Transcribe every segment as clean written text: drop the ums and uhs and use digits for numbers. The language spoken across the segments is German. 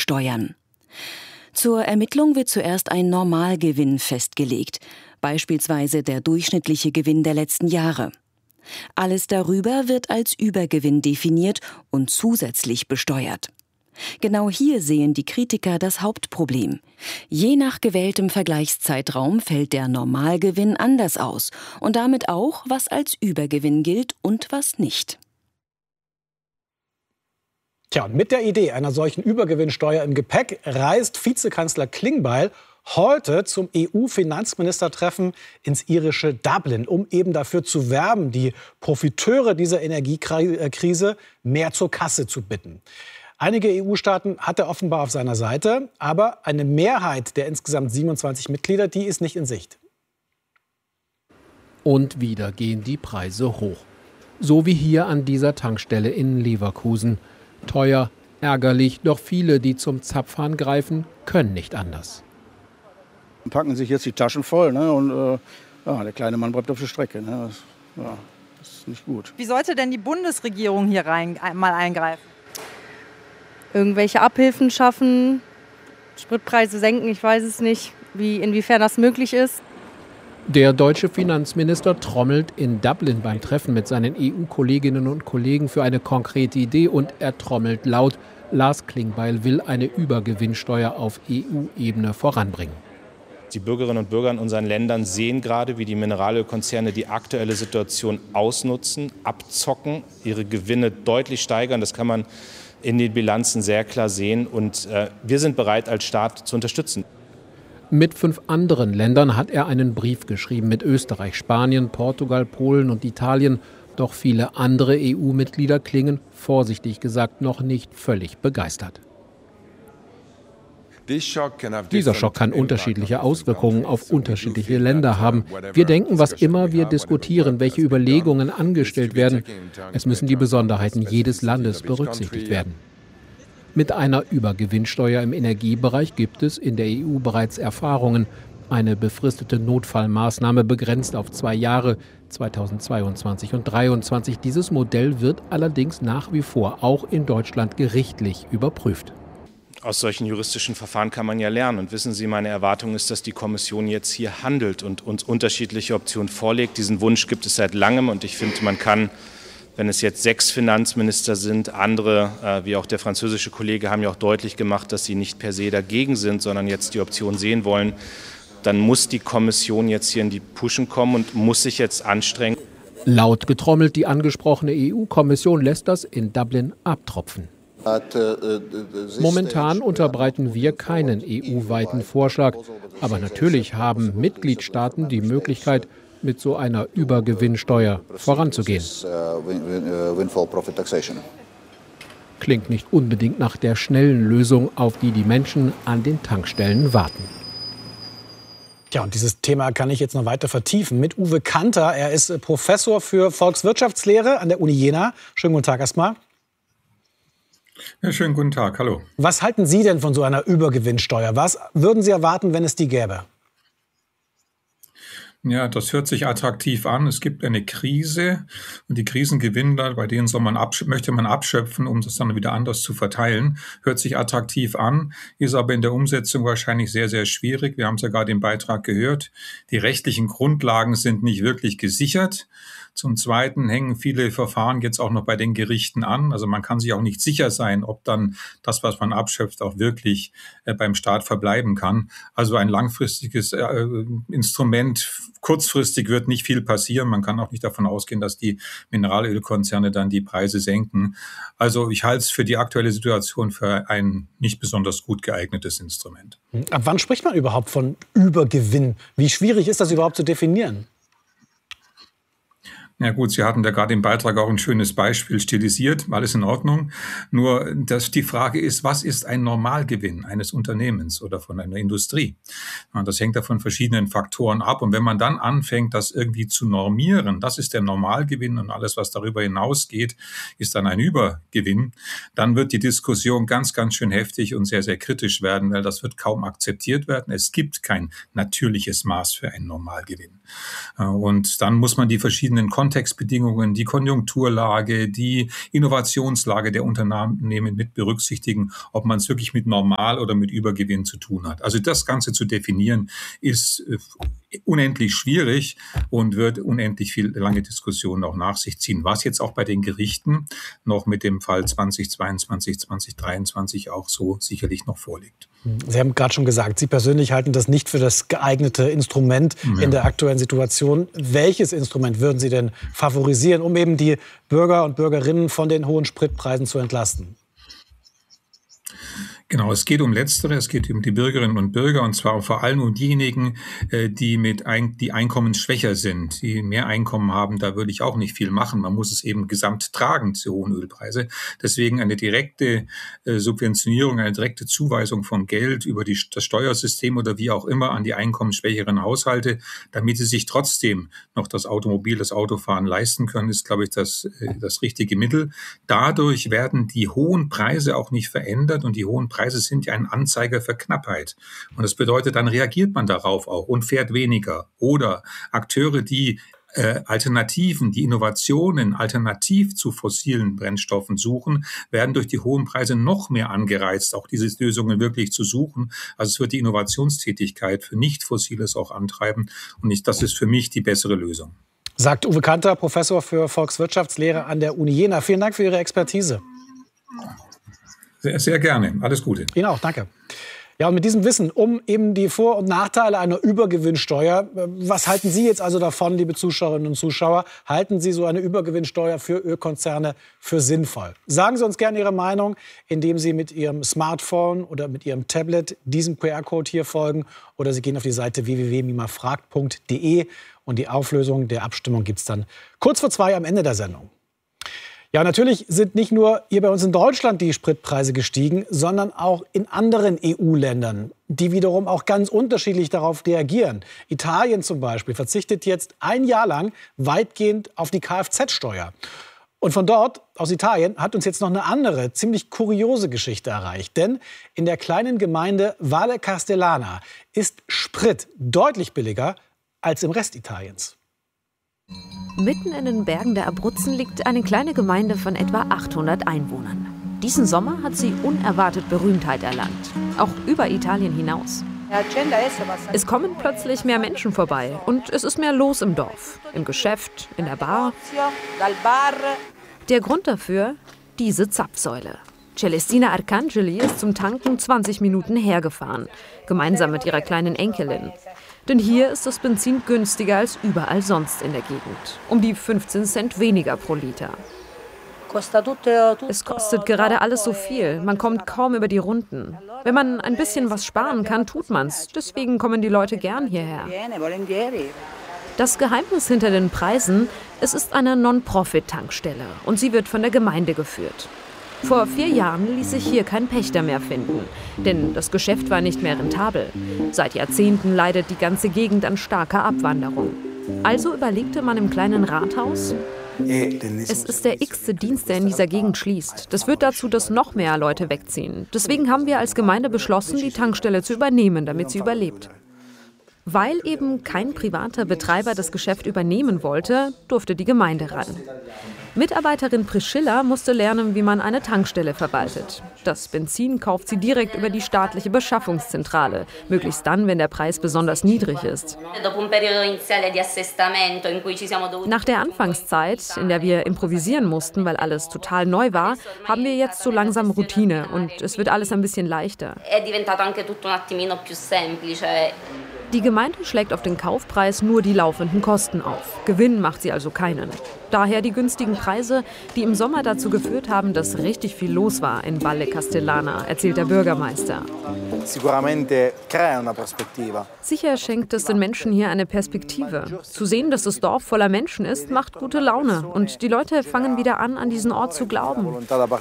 besteuern. Zur Ermittlung wird zuerst ein Normalgewinn festgelegt, beispielsweise der durchschnittliche Gewinn der letzten Jahre. Alles darüber wird als Übergewinn definiert und zusätzlich besteuert. Genau hier sehen die Kritiker das Hauptproblem. Je nach gewähltem Vergleichszeitraum fällt der Normalgewinn anders aus und damit auch, was als Übergewinn gilt und was nicht. Tja, und mit der Idee einer solchen Übergewinnsteuer im Gepäck reist Vizekanzler Klingbeil heute zum EU-Finanzministertreffen ins irische Dublin, um eben dafür zu werben, die Profiteure dieser Energiekrise mehr zur Kasse zu bitten. Einige EU-Staaten hat er offenbar auf seiner Seite, aber eine Mehrheit der insgesamt 27 Mitglieder, die ist nicht in Sicht. Und wieder gehen die Preise hoch. So wie hier an dieser Tankstelle in Leverkusen. Teuer, ärgerlich, doch viele, die zum Zapfhahn greifen, können nicht anders. Packen sich jetzt die Taschen voll, ne? Und der kleine Mann bleibt auf der Strecke. Ne? Das ist nicht gut. Wie sollte denn die Bundesregierung hier mal eingreifen? Irgendwelche Abhilfen schaffen, Spritpreise senken, ich weiß es nicht, inwiefern das möglich ist. Der deutsche Finanzminister trommelt in Dublin beim Treffen mit seinen EU-Kolleginnen und Kollegen für eine konkrete Idee und er trommelt laut. Lars Klingbeil will eine Übergewinnsteuer auf EU-Ebene voranbringen. Die Bürgerinnen und Bürger in unseren Ländern sehen gerade, wie die Mineralölkonzerne die aktuelle Situation ausnutzen, abzocken, ihre Gewinne deutlich steigern. Das kann man in den Bilanzen sehr klar sehen. Und wir sind bereit, als Staat zu unterstützen. Mit 5 anderen Ländern hat er einen Brief geschrieben, mit Österreich, Spanien, Portugal, Polen und Italien. Doch viele andere EU-Mitglieder klingen, vorsichtig gesagt, noch nicht völlig begeistert. Dieser Schock kann unterschiedliche Auswirkungen auf unterschiedliche Länder haben. Wir denken, was immer wir diskutieren, welche Überlegungen angestellt werden, es müssen die Besonderheiten jedes Landes berücksichtigt werden. Mit einer Übergewinnsteuer im Energiebereich gibt es in der EU bereits Erfahrungen. Eine befristete Notfallmaßnahme begrenzt auf 2 Jahre, 2022 und 2023. Dieses Modell wird allerdings nach wie vor auch in Deutschland gerichtlich überprüft. Aus solchen juristischen Verfahren kann man ja lernen. Und wissen Sie, meine Erwartung ist, dass die Kommission jetzt hier handelt und uns unterschiedliche Optionen vorlegt. Diesen Wunsch gibt es seit langem und ich finde, man kann, wenn es jetzt 6 Finanzminister sind, andere, wie auch der französische Kollege, haben ja auch deutlich gemacht, dass sie nicht per se dagegen sind, sondern jetzt die Option sehen wollen, dann muss die Kommission jetzt hier in die Puschen kommen und muss sich jetzt anstrengen. Laut getrommelt, die angesprochene EU-Kommission lässt das in Dublin abtropfen. Momentan unterbreiten wir keinen EU-weiten Vorschlag. Aber natürlich haben Mitgliedstaaten die Möglichkeit, mit so einer Übergewinnsteuer voranzugehen. Klingt nicht unbedingt nach der schnellen Lösung, auf die die Menschen an den Tankstellen warten. Ja, und dieses Thema kann ich jetzt noch weiter vertiefen mit Uwe Kanter. Er ist Professor für Volkswirtschaftslehre an der Uni Jena. Schönen guten Tag erstmal. Ja, schönen guten Tag, hallo. Was halten Sie denn von so einer Übergewinnsteuer? Was würden Sie erwarten, wenn es die gäbe? Ja, das hört sich attraktiv an. Es gibt eine Krise und die Krisengewinner, bei denen möchte man abschöpfen, um das dann wieder anders zu verteilen. Hört sich attraktiv an, ist aber in der Umsetzung wahrscheinlich sehr, sehr schwierig. Wir haben es ja gerade im Beitrag gehört. Die rechtlichen Grundlagen sind nicht wirklich gesichert. Zum Zweiten hängen viele Verfahren jetzt auch noch bei den Gerichten an. Also man kann sich auch nicht sicher sein, ob dann das, was man abschöpft, auch wirklich beim Staat verbleiben kann. Also ein langfristiges Instrument. Kurzfristig wird nicht viel passieren. Man kann auch nicht davon ausgehen, dass die Mineralölkonzerne dann die Preise senken. Also ich halte es für die aktuelle Situation für ein nicht besonders gut geeignetes Instrument. Ab wann spricht man überhaupt von Übergewinn? Wie schwierig ist das überhaupt zu definieren? Ja gut, Sie hatten da gerade im Beitrag auch ein schönes Beispiel stilisiert, alles in Ordnung. Nur die Frage ist, was ist ein Normalgewinn eines Unternehmens oder von einer Industrie? Und das hängt ja von verschiedenen Faktoren ab. Und wenn man dann anfängt, das irgendwie zu normieren, das ist der Normalgewinn und alles, was darüber hinausgeht, ist dann ein Übergewinn, dann wird die Diskussion ganz, ganz schön heftig und sehr, sehr kritisch werden, weil das wird kaum akzeptiert werden. Es gibt kein natürliches Maß für einen Normalgewinn. Und dann muss man die verschiedenen Kontextbedingungen, die Konjunkturlage, die Innovationslage der Unternehmen mit berücksichtigen, ob man es wirklich mit Normal- oder mit Übergewinn zu tun hat. Also das Ganze zu definieren, ist unendlich schwierig und wird unendlich viel lange Diskussionen auch nach sich ziehen, was jetzt auch bei den Gerichten noch mit dem Fall 2022, 2023 auch so sicherlich noch vorliegt. Sie haben gerade schon gesagt, Sie persönlich halten das nicht für das geeignete Instrument in der aktuellen Situation. Welches Instrument würden Sie denn favorisieren, um eben die Bürger und Bürgerinnen von den hohen Spritpreisen zu entlasten? Genau, es geht um Letztere, es geht um die Bürgerinnen und Bürger und zwar vor allem um diejenigen, die einkommensschwächer sind, die mehr Einkommen haben. Da würde ich auch nicht viel machen. Man muss es eben gesamt tragen, zu hohen Ölpreise. Deswegen eine direkte Subventionierung, eine direkte Zuweisung von Geld über das Steuersystem oder wie auch immer an die einkommensschwächeren Haushalte, damit sie sich trotzdem noch das Autofahren leisten können, ist, glaube ich, das richtige Mittel. Dadurch werden die hohen Preise auch nicht verändert und die hohen Preise sind ja ein Anzeiger für Knappheit. Und das bedeutet, dann reagiert man darauf auch und fährt weniger. Oder Akteure, die Alternativen, die Innovationen alternativ zu fossilen Brennstoffen suchen, werden durch die hohen Preise noch mehr angereizt, auch diese Lösungen wirklich zu suchen. Also es wird die Innovationstätigkeit für Nicht-Fossiles auch antreiben. Und das ist für mich die bessere Lösung. Sagt Uwe Kanter, Professor für Volkswirtschaftslehre an der Uni Jena. Vielen Dank für Ihre Expertise. Sehr, sehr gerne. Alles Gute. Ihnen auch, danke. Ja, und mit diesem Wissen um eben die Vor- und Nachteile einer Übergewinnsteuer, was halten Sie jetzt also davon, liebe Zuschauerinnen und Zuschauer? Halten Sie so eine Übergewinnsteuer für Ölkonzerne für sinnvoll? Sagen Sie uns gerne Ihre Meinung, indem Sie mit Ihrem Smartphone oder mit Ihrem Tablet diesem QR-Code hier folgen oder Sie gehen auf die Seite www.mimafragt.de und die Auflösung der Abstimmung gibt es dann kurz vor 2 am Ende der Sendung. Ja, natürlich sind nicht nur hier bei uns in Deutschland die Spritpreise gestiegen, sondern auch in anderen EU-Ländern, die wiederum auch ganz unterschiedlich darauf reagieren. Italien zum Beispiel verzichtet jetzt ein Jahr lang weitgehend auf die Kfz-Steuer. Und von dort, aus Italien, hat uns jetzt noch eine andere, ziemlich kuriose Geschichte erreicht. Denn in der kleinen Gemeinde Valle Castellana ist Sprit deutlich billiger als im Rest Italiens. Mitten in den Bergen der Abruzzen liegt eine kleine Gemeinde von etwa 800 Einwohnern. Diesen Sommer hat sie unerwartet Berühmtheit erlangt, auch über Italien hinaus. Es kommen plötzlich mehr Menschen vorbei und es ist mehr los im Dorf, im Geschäft, in der Bar. Der Grund dafür? Diese Zapfsäule. Celestina Arcangeli ist zum Tanken 20 Minuten hergefahren, gemeinsam mit ihrer kleinen Enkelin. Denn hier ist das Benzin günstiger als überall sonst in der Gegend. Um die 15 Cent weniger pro Liter. Es kostet gerade alles so viel. Man kommt kaum über die Runden. Wenn man ein bisschen was sparen kann, tut man's. Deswegen kommen die Leute gern hierher. Das Geheimnis hinter den Preisen, es ist eine Non-Profit-Tankstelle und sie wird von der Gemeinde geführt. Vor 4 Jahren ließ sich hier kein Pächter mehr finden, denn das Geschäft war nicht mehr rentabel. Seit Jahrzehnten leidet die ganze Gegend an starker Abwanderung. Also überlegte man im kleinen Rathaus, es ist der x-te Dienst, der in dieser Gegend schließt. Das führt dazu, dass noch mehr Leute wegziehen. Deswegen haben wir als Gemeinde beschlossen, die Tankstelle zu übernehmen, damit sie überlebt. Weil eben kein privater Betreiber das Geschäft übernehmen wollte, durfte die Gemeinde ran. Mitarbeiterin Priscilla musste lernen, wie man eine Tankstelle verwaltet. Das Benzin kauft sie direkt über die staatliche Beschaffungszentrale, möglichst dann, wenn der Preis besonders niedrig ist. Nach der Anfangszeit, in der wir improvisieren mussten, weil alles total neu war, haben wir jetzt so langsam Routine und es wird alles ein bisschen leichter. Die Gemeinde schlägt auf den Kaufpreis nur die laufenden Kosten auf. Gewinn macht sie also keinen. Daher die günstigen Preise, die im Sommer dazu geführt haben, dass richtig viel los war in Valle Castellana, erzählt der Bürgermeister. Sicher schenkt es den Menschen hier eine Perspektive. Zu sehen, dass das Dorf voller Menschen ist, macht gute Laune. Und die Leute fangen wieder an diesen Ort zu glauben.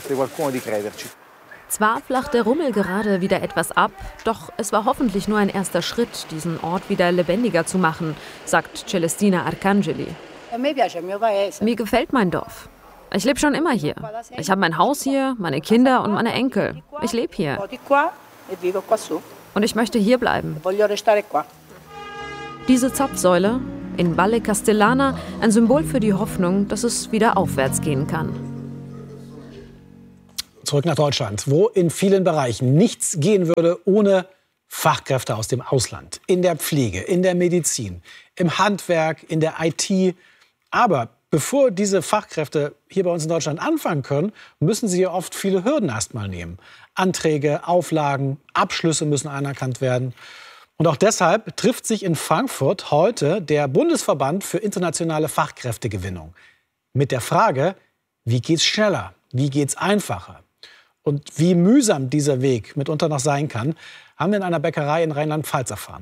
Zwar flacht der Rummel gerade wieder etwas ab, doch es war hoffentlich nur ein erster Schritt, diesen Ort wieder lebendiger zu machen, sagt Celestina Arcangeli. Mir gefällt mein Dorf. Ich lebe schon immer hier. Ich habe mein Haus hier, meine Kinder und meine Enkel. Ich lebe hier. Und ich möchte hier bleiben. Diese Zapfsäule, In Valle Castellana ein Symbol für die Hoffnung, dass es wieder aufwärts gehen kann. Zurück nach Deutschland, wo in vielen Bereichen nichts gehen würde ohne Fachkräfte aus dem Ausland. In der Pflege, in der Medizin, im Handwerk, in der IT. Aber bevor diese Fachkräfte hier bei uns in Deutschland anfangen können, müssen sie ja oft viele Hürden erst mal nehmen. Anträge, Auflagen, Abschlüsse müssen anerkannt werden. Und auch deshalb trifft sich in Frankfurt heute der Bundesverband für internationale Fachkräftegewinnung mit der Frage, wie geht's schneller, wie geht's einfacher? Und wie mühsam dieser Weg mitunter noch sein kann, haben wir in einer Bäckerei in Rheinland-Pfalz erfahren.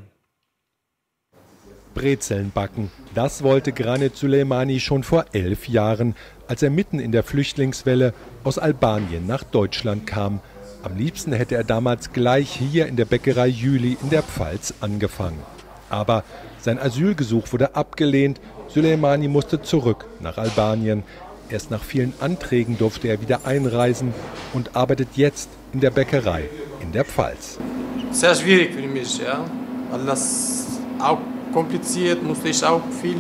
Brezeln backen, das wollte Granit Süleymani schon vor 11 Jahren, als er mitten in der Flüchtlingswelle aus Albanien nach Deutschland kam. Am liebsten hätte er damals gleich hier in der Bäckerei Jüli in der Pfalz angefangen. Aber sein Asylgesuch wurde abgelehnt. Süleymani musste zurück nach Albanien. Erst nach vielen Anträgen durfte er wieder einreisen und arbeitet jetzt in der Bäckerei in der Pfalz. Sehr schwierig für mich, ja. Weil das auch kompliziert, musste ich auch viel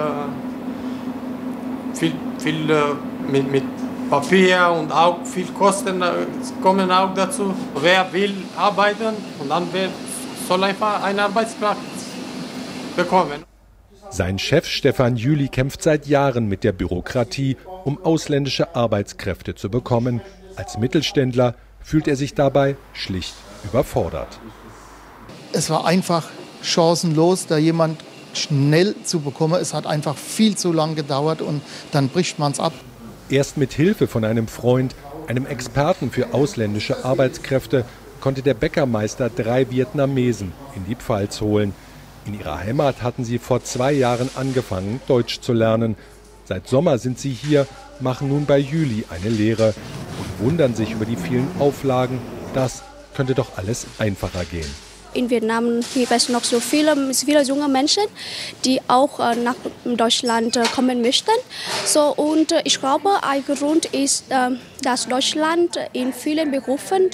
mit Papier und auch viel Kosten kommen auch dazu. Wer will arbeiten und dann soll einfach einen Arbeitsplatz bekommen. Sein Chef Stefan Jüli kämpft seit Jahren mit der Bürokratie, um ausländische Arbeitskräfte zu bekommen. Als Mittelständler fühlt er sich dabei schlicht überfordert. Es war einfach chancenlos, da jemand schnell zu bekommen. Es hat einfach viel zu lang gedauert und dann bricht man es ab. Erst mit Hilfe von einem Freund, einem Experten für ausländische Arbeitskräfte, konnte der Bäckermeister 3 Vietnamesen in die Pfalz holen. In ihrer Heimat hatten sie vor 2 Jahren angefangen, Deutsch zu lernen. Seit Sommer sind sie hier, machen nun bei Jüli eine Lehre und wundern sich über die vielen Auflagen. Das könnte doch alles einfacher gehen. In Vietnam gibt es noch so viele junge Menschen, die auch nach Deutschland kommen möchten. Und ich glaube, ein Grund ist, dass Deutschland in vielen Berufen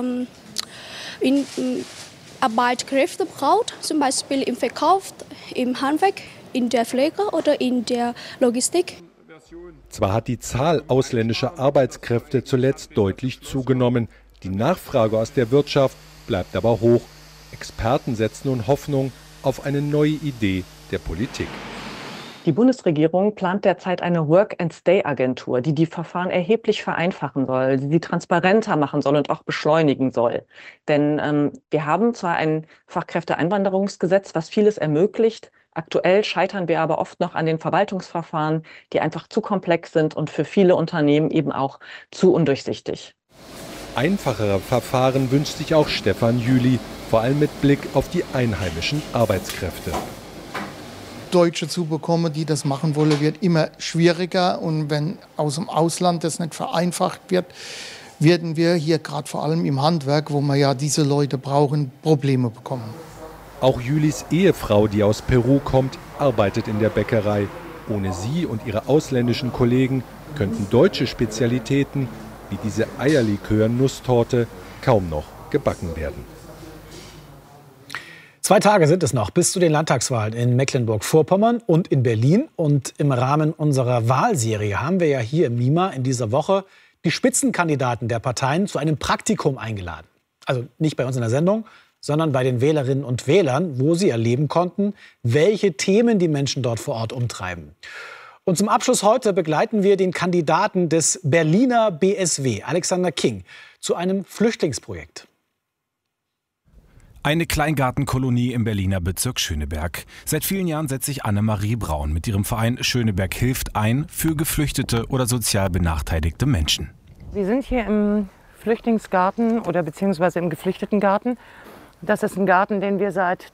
Arbeitskräfte braucht, zum Beispiel im Verkauf, im Handwerk, in der Pflege oder in der Logistik. Zwar hat die Zahl ausländischer Arbeitskräfte zuletzt deutlich zugenommen, die Nachfrage aus der Wirtschaft bleibt aber hoch. Experten setzen nun Hoffnung auf eine neue Idee der Politik. Die Bundesregierung plant derzeit eine Work-and-Stay-Agentur, die die Verfahren erheblich vereinfachen soll, die sie transparenter machen soll und auch beschleunigen soll. Denn wir haben zwar ein Fachkräfteeinwanderungsgesetz, was vieles ermöglicht. Aktuell scheitern wir aber oft noch an den Verwaltungsverfahren, die einfach zu komplex sind und für viele Unternehmen eben auch zu undurchsichtig. Einfachere Verfahren wünscht sich auch Stefan Jüli, vor allem mit Blick auf die einheimischen Arbeitskräfte. Deutsche zu bekommen, die das machen wollen, wird immer schwieriger. Und wenn aus dem Ausland das nicht vereinfacht wird, werden wir hier gerade vor allem im Handwerk, wo wir ja diese Leute brauchen, Probleme bekommen. Auch Jülis Ehefrau, die aus Peru kommt, arbeitet in der Bäckerei. Ohne sie und ihre ausländischen Kollegen könnten deutsche Spezialitäten wie diese Eierlikör-Nusstorte kaum noch gebacken werden. 2 Tage sind es noch bis zu den Landtagswahlen in Mecklenburg-Vorpommern und in Berlin. Und im Rahmen unserer Wahlserie haben wir ja hier im MIMA in dieser Woche die Spitzenkandidaten der Parteien zu einem Praktikum eingeladen. Also nicht bei uns in der Sendung, sondern bei den Wählerinnen und Wählern, wo sie erleben konnten, welche Themen die Menschen dort vor Ort umtreiben. Und zum Abschluss heute begleiten wir den Kandidaten des Berliner BSW, Alexander King, zu einem Flüchtlingsprojekt. Eine Kleingartenkolonie im Berliner Bezirk Schöneberg. Seit vielen Jahren setzt sich Annemarie Braun mit ihrem Verein Schöneberg hilft ein für geflüchtete oder sozial benachteiligte Menschen. Wir sind hier im Flüchtlingsgarten oder beziehungsweise im Geflüchtetengarten. Das ist ein Garten, den wir seit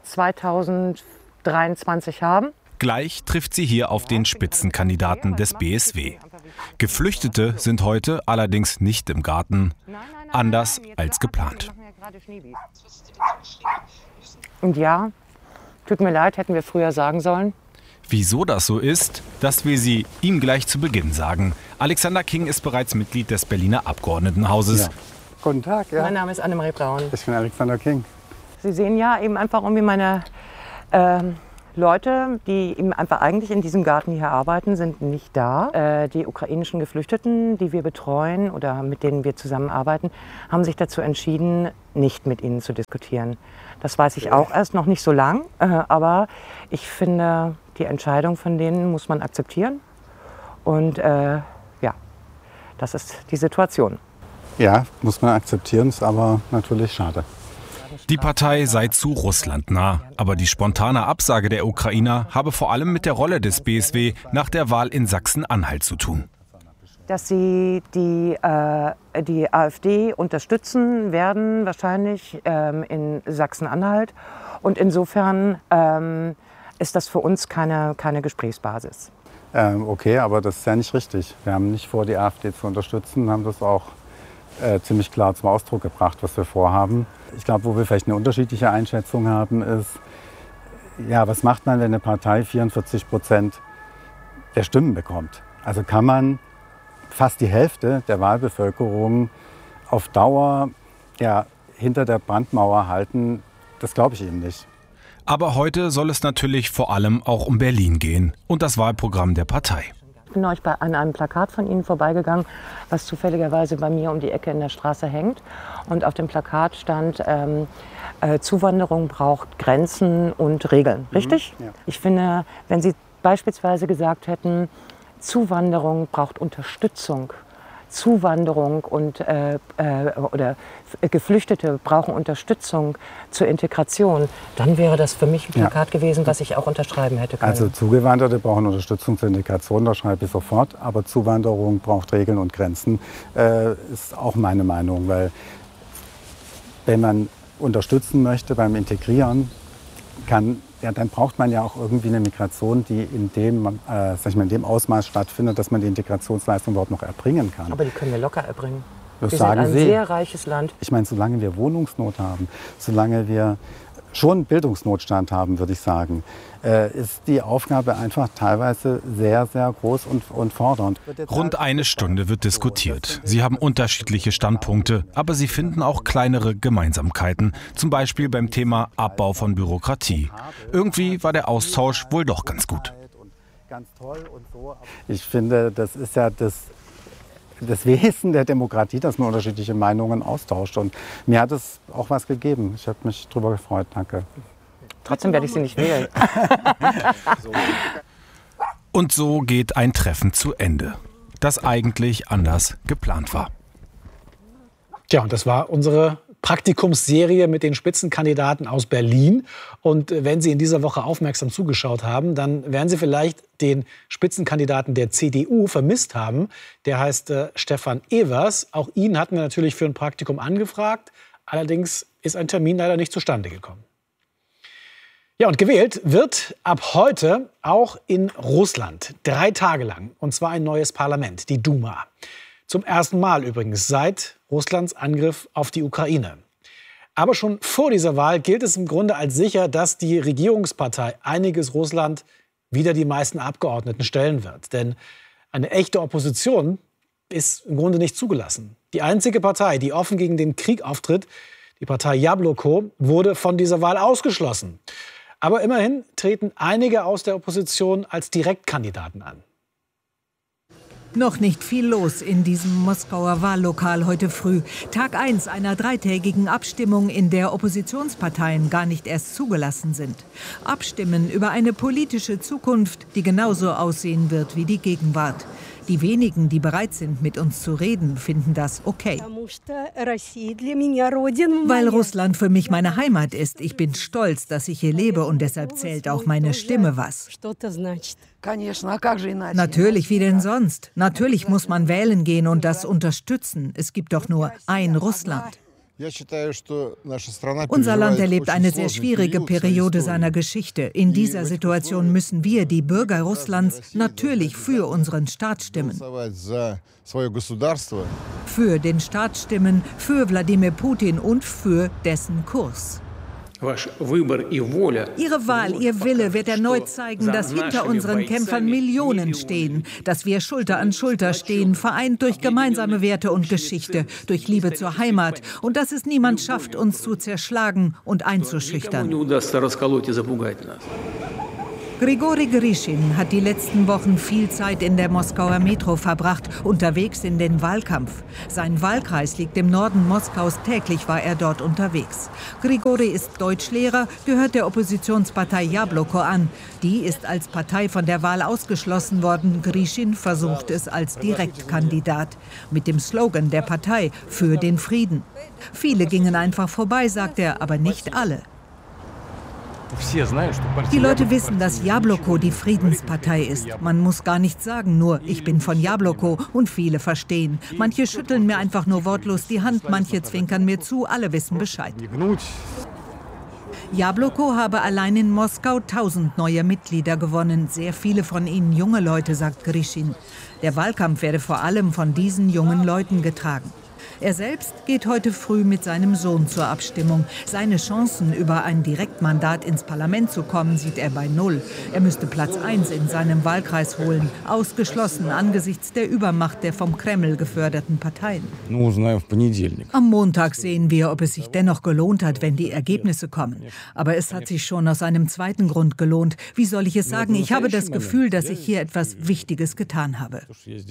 2023 haben. Gleich trifft sie hier auf den Spitzenkandidaten des BSW. Geflüchtete sind heute allerdings nicht im Garten, anders als geplant. Und ja, tut mir leid, hätten wir früher sagen sollen. Wieso das so ist, das will sie ihm gleich zu Beginn sagen. Alexander King ist bereits Mitglied des Berliner Abgeordnetenhauses. Ja. Guten Tag. Ja. Mein Name ist Annemarie Braun. Ich bin Alexander King. Sie sehen ja eben einfach irgendwie meine Leute, die eben einfach eigentlich in diesem Garten hier arbeiten, sind nicht da. Die ukrainischen Geflüchteten, die wir betreuen oder mit denen wir zusammenarbeiten, haben sich dazu entschieden, nicht mit ihnen zu diskutieren. Das weiß ich auch erst noch nicht so lang, aber ich finde, die Entscheidung von denen muss man akzeptieren. Und ja, das ist die Situation. Ja, muss man akzeptieren, ist aber natürlich schade. Die Partei sei zu Russland nah, aber die spontane Absage der Ukrainer habe vor allem mit der Rolle des BSW nach der Wahl in Sachsen-Anhalt zu tun. Dass sie die AfD unterstützen werden, wahrscheinlich in Sachsen-Anhalt. Und insofern ist das für uns keine Gesprächsbasis. Okay, aber das ist ja nicht richtig. Wir haben nicht vor, die AfD zu unterstützen, haben das auch ziemlich klar zum Ausdruck gebracht, was wir vorhaben. Ich glaube, wo wir vielleicht eine unterschiedliche Einschätzung haben, ist, ja, was macht man, wenn eine Partei 44% der Stimmen bekommt? Also kann man fast die Hälfte der Wahlbevölkerung auf Dauer hinter der Brandmauer halten? Das glaube ich eben nicht. Aber heute soll es natürlich vor allem auch um Berlin gehen und das Wahlprogramm der Partei. Ich bin neulich an einem Plakat von Ihnen vorbeigegangen, was zufälligerweise bei mir um die Ecke in der Straße hängt. Und auf dem Plakat stand, Zuwanderung braucht Grenzen und Regeln. Richtig? Ja. Ich finde, wenn Sie beispielsweise gesagt hätten, Zuwanderung braucht Unterstützung, Zuwanderung und oder Geflüchtete brauchen Unterstützung zur Integration, dann wäre das für mich ein Plakat gewesen, was ich auch unterschreiben hätte können. Also Zugewanderte brauchen Unterstützung zur Integration, das schreibe ich sofort. Aber Zuwanderung braucht Regeln und Grenzen, ist auch meine Meinung. Weil wenn man unterstützen möchte beim Integrieren, dann braucht man ja auch irgendwie eine Migration, die in dem Ausmaß stattfindet, dass man die Integrationsleistung überhaupt noch erbringen kann. Aber die können wir locker erbringen. Das wir sind sagen ein Sie. Sehr reiches Land. Ich meine, solange wir Wohnungsnot haben, solange wir schon Bildungsnotstand haben, würde ich sagen, ist die Aufgabe einfach teilweise sehr, sehr groß und fordernd. Rund eine Stunde wird diskutiert. Sie haben unterschiedliche Standpunkte, aber sie finden auch kleinere Gemeinsamkeiten. Zum Beispiel beim Thema Abbau von Bürokratie. Irgendwie war der Austausch wohl doch ganz gut. Ich finde, das ist ja das Wesen der Demokratie, dass man unterschiedliche Meinungen austauscht. Und mir hat es auch was gegeben. Ich habe mich darüber gefreut. Danke. Trotzdem werde ich Sie nicht wählen. Und so geht ein Treffen zu Ende, das eigentlich anders geplant war. Tja, und das war unsere Praktikumsserie mit den Spitzenkandidaten aus Berlin. Und wenn Sie in dieser Woche aufmerksam zugeschaut haben, dann werden Sie vielleicht den Spitzenkandidaten der CDU vermisst haben. Der heißt Stefan Evers. Auch ihn hatten wir natürlich für ein Praktikum angefragt. Allerdings ist ein Termin leider nicht zustande gekommen. Ja, und gewählt wird ab heute auch in Russland 3 Tage lang. Und zwar ein neues Parlament, die Duma. Zum ersten Mal übrigens seit Russlands Angriff auf die Ukraine. Aber schon vor dieser Wahl gilt es im Grunde als sicher, dass die Regierungspartei Einiges Russland wieder die meisten Abgeordneten stellen wird. Denn eine echte Opposition ist im Grunde nicht zugelassen. Die einzige Partei, die offen gegen den Krieg auftritt, die Partei Jabloko, wurde von dieser Wahl ausgeschlossen. Aber immerhin treten einige aus der Opposition als Direktkandidaten an. Noch nicht viel los in diesem Moskauer Wahllokal heute früh. Tag 1 einer 3-tägigen Abstimmung, in der Oppositionsparteien gar nicht erst zugelassen sind. Abstimmen über eine politische Zukunft, die genauso aussehen wird wie die Gegenwart. Die wenigen, die bereit sind, mit uns zu reden, finden das okay. Weil Russland für mich meine Heimat ist. Ich bin stolz, dass ich hier lebe und deshalb zählt auch meine Stimme was. Natürlich, wie denn sonst? Natürlich muss man wählen gehen und das unterstützen. Es gibt doch nur ein Russland. Unser Land erlebt eine sehr schwierige Periode seiner Geschichte. In dieser Situation müssen wir, die Bürger Russlands, natürlich für unseren Staat stimmen. Für den Staat stimmen, für Wladimir Putin und für dessen Kurs. Ihre Wahl, Ihr Wille wird erneut zeigen, dass hinter unseren Kämpfern Millionen stehen, dass wir Schulter an Schulter stehen, vereint durch gemeinsame Werte und Geschichte, durch Liebe zur Heimat und dass es niemand schafft, uns zu zerschlagen und einzuschüchtern. Grigori Grischin hat die letzten Wochen viel Zeit in der Moskauer Metro verbracht, unterwegs in den Wahlkampf. Sein Wahlkreis liegt im Norden Moskaus, täglich war er dort unterwegs. Grigori ist Deutschlehrer, gehört der Oppositionspartei Jabloko an. Die ist als Partei von der Wahl ausgeschlossen worden. Grischin versucht es als Direktkandidat. Mit dem Slogan der Partei für den Frieden. Viele gingen einfach vorbei, sagt er, aber nicht alle. Die Leute wissen, dass Jabloko die Friedenspartei ist. Man muss gar nichts sagen, nur ich bin von Jabloko und viele verstehen. Manche schütteln mir einfach nur wortlos die Hand, manche zwinkern mir zu, alle wissen Bescheid. Jabloko habe allein in Moskau 1000 neue Mitglieder gewonnen. Sehr viele von ihnen junge Leute, sagt Grischin. Der Wahlkampf werde vor allem von diesen jungen Leuten getragen. Er selbst geht heute früh mit seinem Sohn zur Abstimmung. Seine Chancen, über ein Direktmandat ins Parlament zu kommen, sieht er bei 0. Er müsste Platz 1 in seinem Wahlkreis holen. Ausgeschlossen angesichts der Übermacht der vom Kreml geförderten Parteien. Am Montag sehen wir, ob es sich dennoch gelohnt hat, wenn die Ergebnisse kommen. Aber es hat sich schon aus einem zweiten Grund gelohnt. Wie soll ich es sagen? Ich habe das Gefühl, dass ich hier etwas Wichtiges getan habe.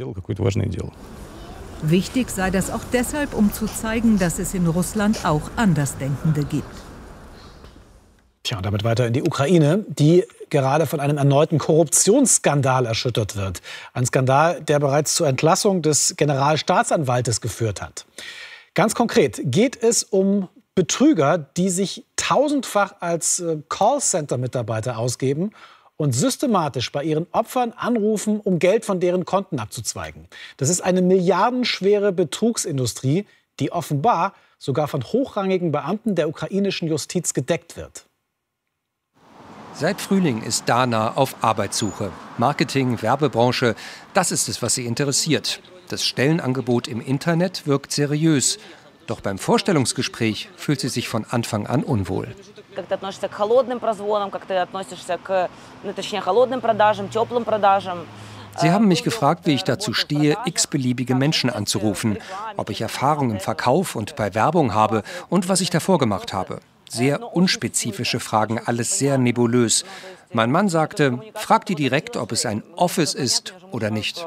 Wichtig sei das auch deshalb, um zu zeigen, dass es in Russland auch Andersdenkende gibt. Tja, und damit weiter in die Ukraine, die gerade von einem erneuten Korruptionsskandal erschüttert wird. Ein Skandal, der bereits zur Entlassung des Generalstaatsanwaltes geführt hat. Ganz konkret geht es um Betrüger, die sich tausendfach als Callcenter-Mitarbeiter ausgeben und systematisch bei ihren Opfern anrufen, um Geld von deren Konten abzuzweigen. Das ist eine milliardenschwere Betrugsindustrie, die offenbar sogar von hochrangigen Beamten der ukrainischen Justiz gedeckt wird. Seit Frühling ist Dana auf Arbeitssuche. Marketing, Werbebranche, das ist es, was sie interessiert. Das Stellenangebot im Internet wirkt seriös. Doch beim Vorstellungsgespräch fühlt sie sich von Anfang an unwohl. Sie haben mich gefragt, wie ich dazu stehe, x-beliebige Menschen anzurufen, ob ich Erfahrung im Verkauf und bei Werbung habe und was ich davor gemacht habe. Sehr unspezifische Fragen, alles sehr nebulös. Mein Mann sagte, frag die direkt, ob es ein Office ist oder nicht.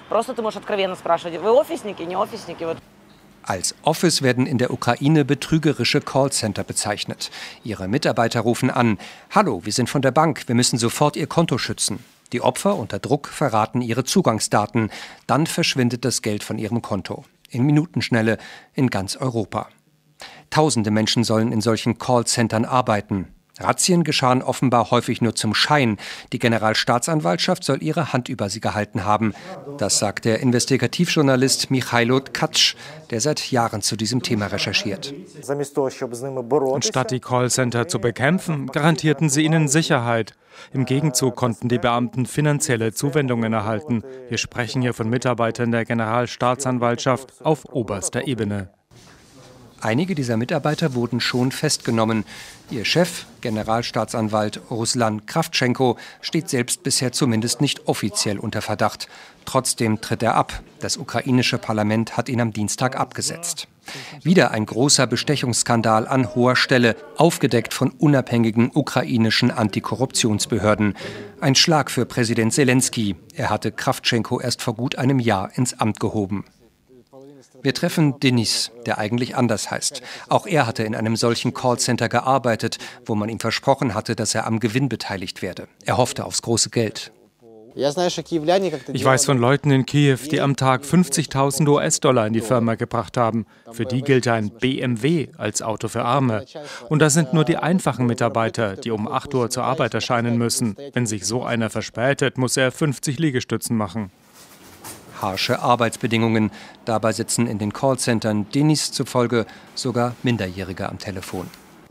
Als Office werden in der Ukraine betrügerische Callcenter bezeichnet. Ihre Mitarbeiter rufen an: Hallo, wir sind von der Bank, wir müssen sofort Ihr Konto schützen. Die Opfer unter Druck verraten ihre Zugangsdaten. Dann verschwindet das Geld von ihrem Konto. In Minutenschnelle in ganz Europa. Tausende Menschen sollen in solchen Callcentern arbeiten. Razzien geschahen offenbar häufig nur zum Schein. Die Generalstaatsanwaltschaft soll ihre Hand über sie gehalten haben. Das sagt der Investigativjournalist Michailo Tkatsch, der seit Jahren zu diesem Thema recherchiert. Anstatt die Callcenter zu bekämpfen, garantierten sie ihnen Sicherheit. Im Gegenzug konnten die Beamten finanzielle Zuwendungen erhalten. Wir sprechen hier von Mitarbeitern der Generalstaatsanwaltschaft auf oberster Ebene. Einige dieser Mitarbeiter wurden schon festgenommen. Ihr Chef, Generalstaatsanwalt Ruslan Kravtschenko, steht selbst bisher zumindest nicht offiziell unter Verdacht. Trotzdem tritt er ab. Das ukrainische Parlament hat ihn am Dienstag abgesetzt. Wieder ein großer Bestechungsskandal an hoher Stelle, aufgedeckt von unabhängigen ukrainischen Antikorruptionsbehörden. Ein Schlag für Präsident Selenskyj. Er hatte Kravtschenko erst vor gut einem Jahr ins Amt gehoben. Wir treffen Denis, der eigentlich anders heißt. Auch er hatte in einem solchen Callcenter gearbeitet, wo man ihm versprochen hatte, dass er am Gewinn beteiligt werde. Er hoffte aufs große Geld. Ich weiß von Leuten in Kiew, die am Tag 50.000 US-Dollar in die Firma gebracht haben. Für die gilt ein BMW als Auto für Arme. Und das sind nur die einfachen Mitarbeiter, die um 8 Uhr zur Arbeit erscheinen müssen. Wenn sich so einer verspätet, muss er 50 Liegestützen machen. Harsche Arbeitsbedingungen. Dabei sitzen in den Callcentern Denis zufolge sogar Minderjährige am Telefon.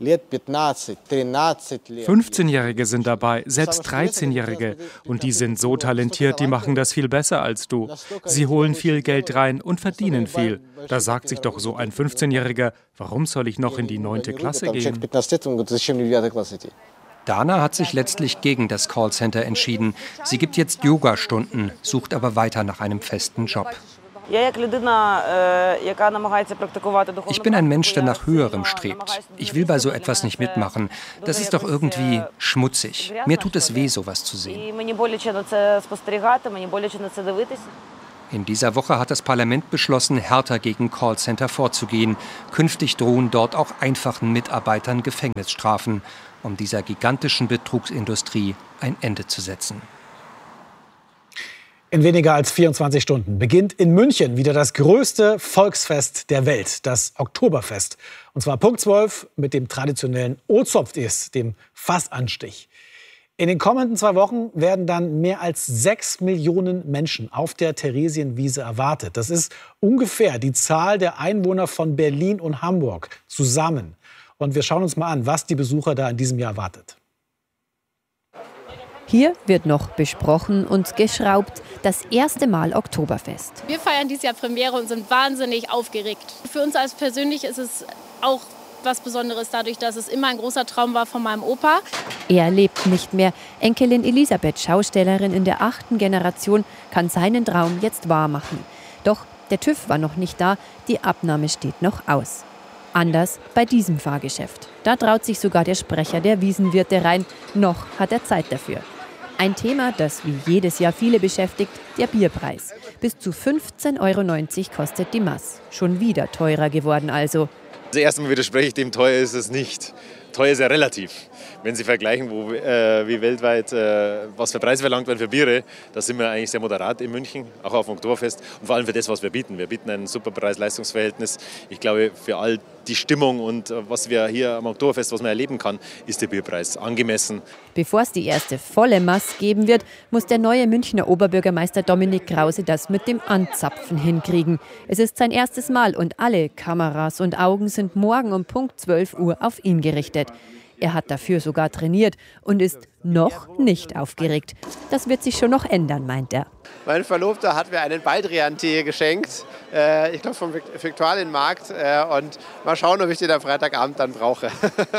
15-Jährige sind dabei, selbst 13-Jährige. Und die sind so talentiert, die machen das viel besser als du. Sie holen viel Geld rein und verdienen viel. Da sagt sich doch so ein 15-Jähriger, warum soll ich noch in die 9. Klasse gehen? Dana hat sich letztlich gegen das Callcenter entschieden. Sie gibt jetzt Yoga-Stunden, sucht aber weiter nach einem festen Job. Ich bin ein Mensch, der nach Höherem strebt. Ich will bei so etwas nicht mitmachen. Das ist doch irgendwie schmutzig. Mir tut es weh, sowas zu sehen. In dieser Woche hat das Parlament beschlossen, härter gegen Callcenter vorzugehen. Künftig drohen dort auch einfachen Mitarbeitern Gefängnisstrafen, um dieser gigantischen Betrugsindustrie ein Ende zu setzen. In weniger als 24 Stunden beginnt in München wieder das größte Volksfest der Welt, das Oktoberfest. Und zwar Punkt 12 mit dem traditionellen Ozopfis, dem Fassanstich. In den kommenden 2 Wochen werden dann mehr als 6 Millionen Menschen auf der Theresienwiese erwartet. Das ist ungefähr die Zahl der Einwohner von Berlin und Hamburg zusammen. Und wir schauen uns mal an, was die Besucher da in diesem Jahr erwartet. Hier wird noch besprochen und geschraubt. Das erste Mal Oktoberfest. Wir feiern dieses Jahr Premiere und sind wahnsinnig aufgeregt. Für uns als persönlich ist es auch was Besonderes dadurch, dass es immer ein großer Traum war von meinem Opa. Er lebt nicht mehr. Enkelin Elisabeth, Schaustellerin in der 8. Generation, kann seinen Traum jetzt wahrmachen. Doch der TÜV war noch nicht da, die Abnahme steht noch aus. Anders bei diesem Fahrgeschäft. Da traut sich sogar der Sprecher der Wiesenwirte rein. Noch hat er Zeit dafür. Ein Thema, das wie jedes Jahr viele beschäftigt, der Bierpreis. Bis zu 15,90 € kostet die Maß. Schon wieder teurer geworden also. Also erstmal widerspreche ich dem, teuer ist es nicht. Teuer ist ja relativ. Wenn Sie vergleichen, wie weltweit was für Preise verlangt werden für Biere, da sind wir eigentlich sehr moderat in München, auch auf dem Oktoberfest und vor allem für das, was wir bieten. Wir bieten ein super Preis-Leistungs-Verhältnis. Ich glaube, für all die Stimmung und was wir hier am Oktoberfest, was man erleben kann, ist der Bierpreis angemessen. Bevor es die erste volle Maß geben wird, muss der neue Münchner Oberbürgermeister Dominik Krause das mit dem Anzapfen hinkriegen. Es ist sein erstes Mal und alle Kameras und Augen sind morgen um Punkt 12 Uhr auf ihn gerichtet. Er hat dafür sogar trainiert und ist noch nicht aufgeregt. Das wird sich schon noch ändern, meint er. Mein Verlobter hat mir einen Baldrian-Tee geschenkt, ich glaube vom Viktualienmarkt. Und mal schauen, ob ich den am Freitagabend dann brauche.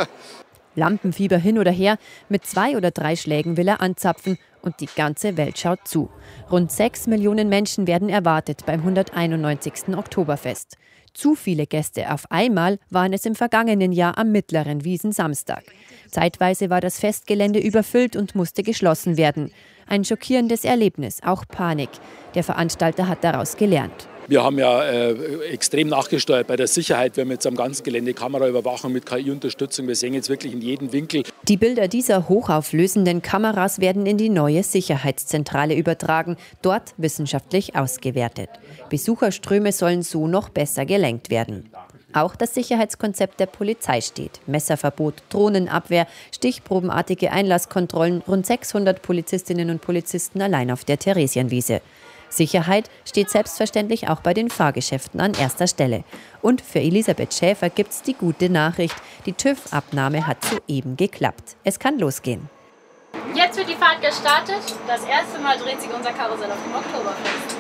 Lampenfieber hin oder her, mit 2 oder 3 Schlägen will er anzapfen und die ganze Welt schaut zu. Rund 6 Millionen Menschen werden erwartet beim 191. Oktoberfest. Zu viele Gäste auf einmal waren es im vergangenen Jahr am mittleren Wiesensamstag. Zeitweise war das Festgelände überfüllt und musste geschlossen werden. Ein schockierendes Erlebnis, auch Panik. Der Veranstalter hat daraus gelernt. Wir haben ja extrem nachgesteuert bei der Sicherheit. Wir haben jetzt am ganzen Gelände Kameraüberwachung mit KI-Unterstützung. Wir sehen jetzt wirklich in jedem Winkel. Die Bilder dieser hochauflösenden Kameras werden in die neue Sicherheitszentrale übertragen, dort wissenschaftlich ausgewertet. Besucherströme sollen so noch besser gelenkt werden. Auch das Sicherheitskonzept der Polizei steht. Messerverbot, Drohnenabwehr, stichprobenartige Einlasskontrollen, rund 600 Polizistinnen und Polizisten allein auf der Theresienwiese. Sicherheit steht selbstverständlich auch bei den Fahrgeschäften an erster Stelle. Und für Elisabeth Schäfer gibt's die gute Nachricht. Die TÜV-Abnahme hat soeben geklappt. Es kann losgehen. Jetzt wird die Fahrt gestartet. Das erste Mal dreht sich unser Karussell auf dem Oktoberfest.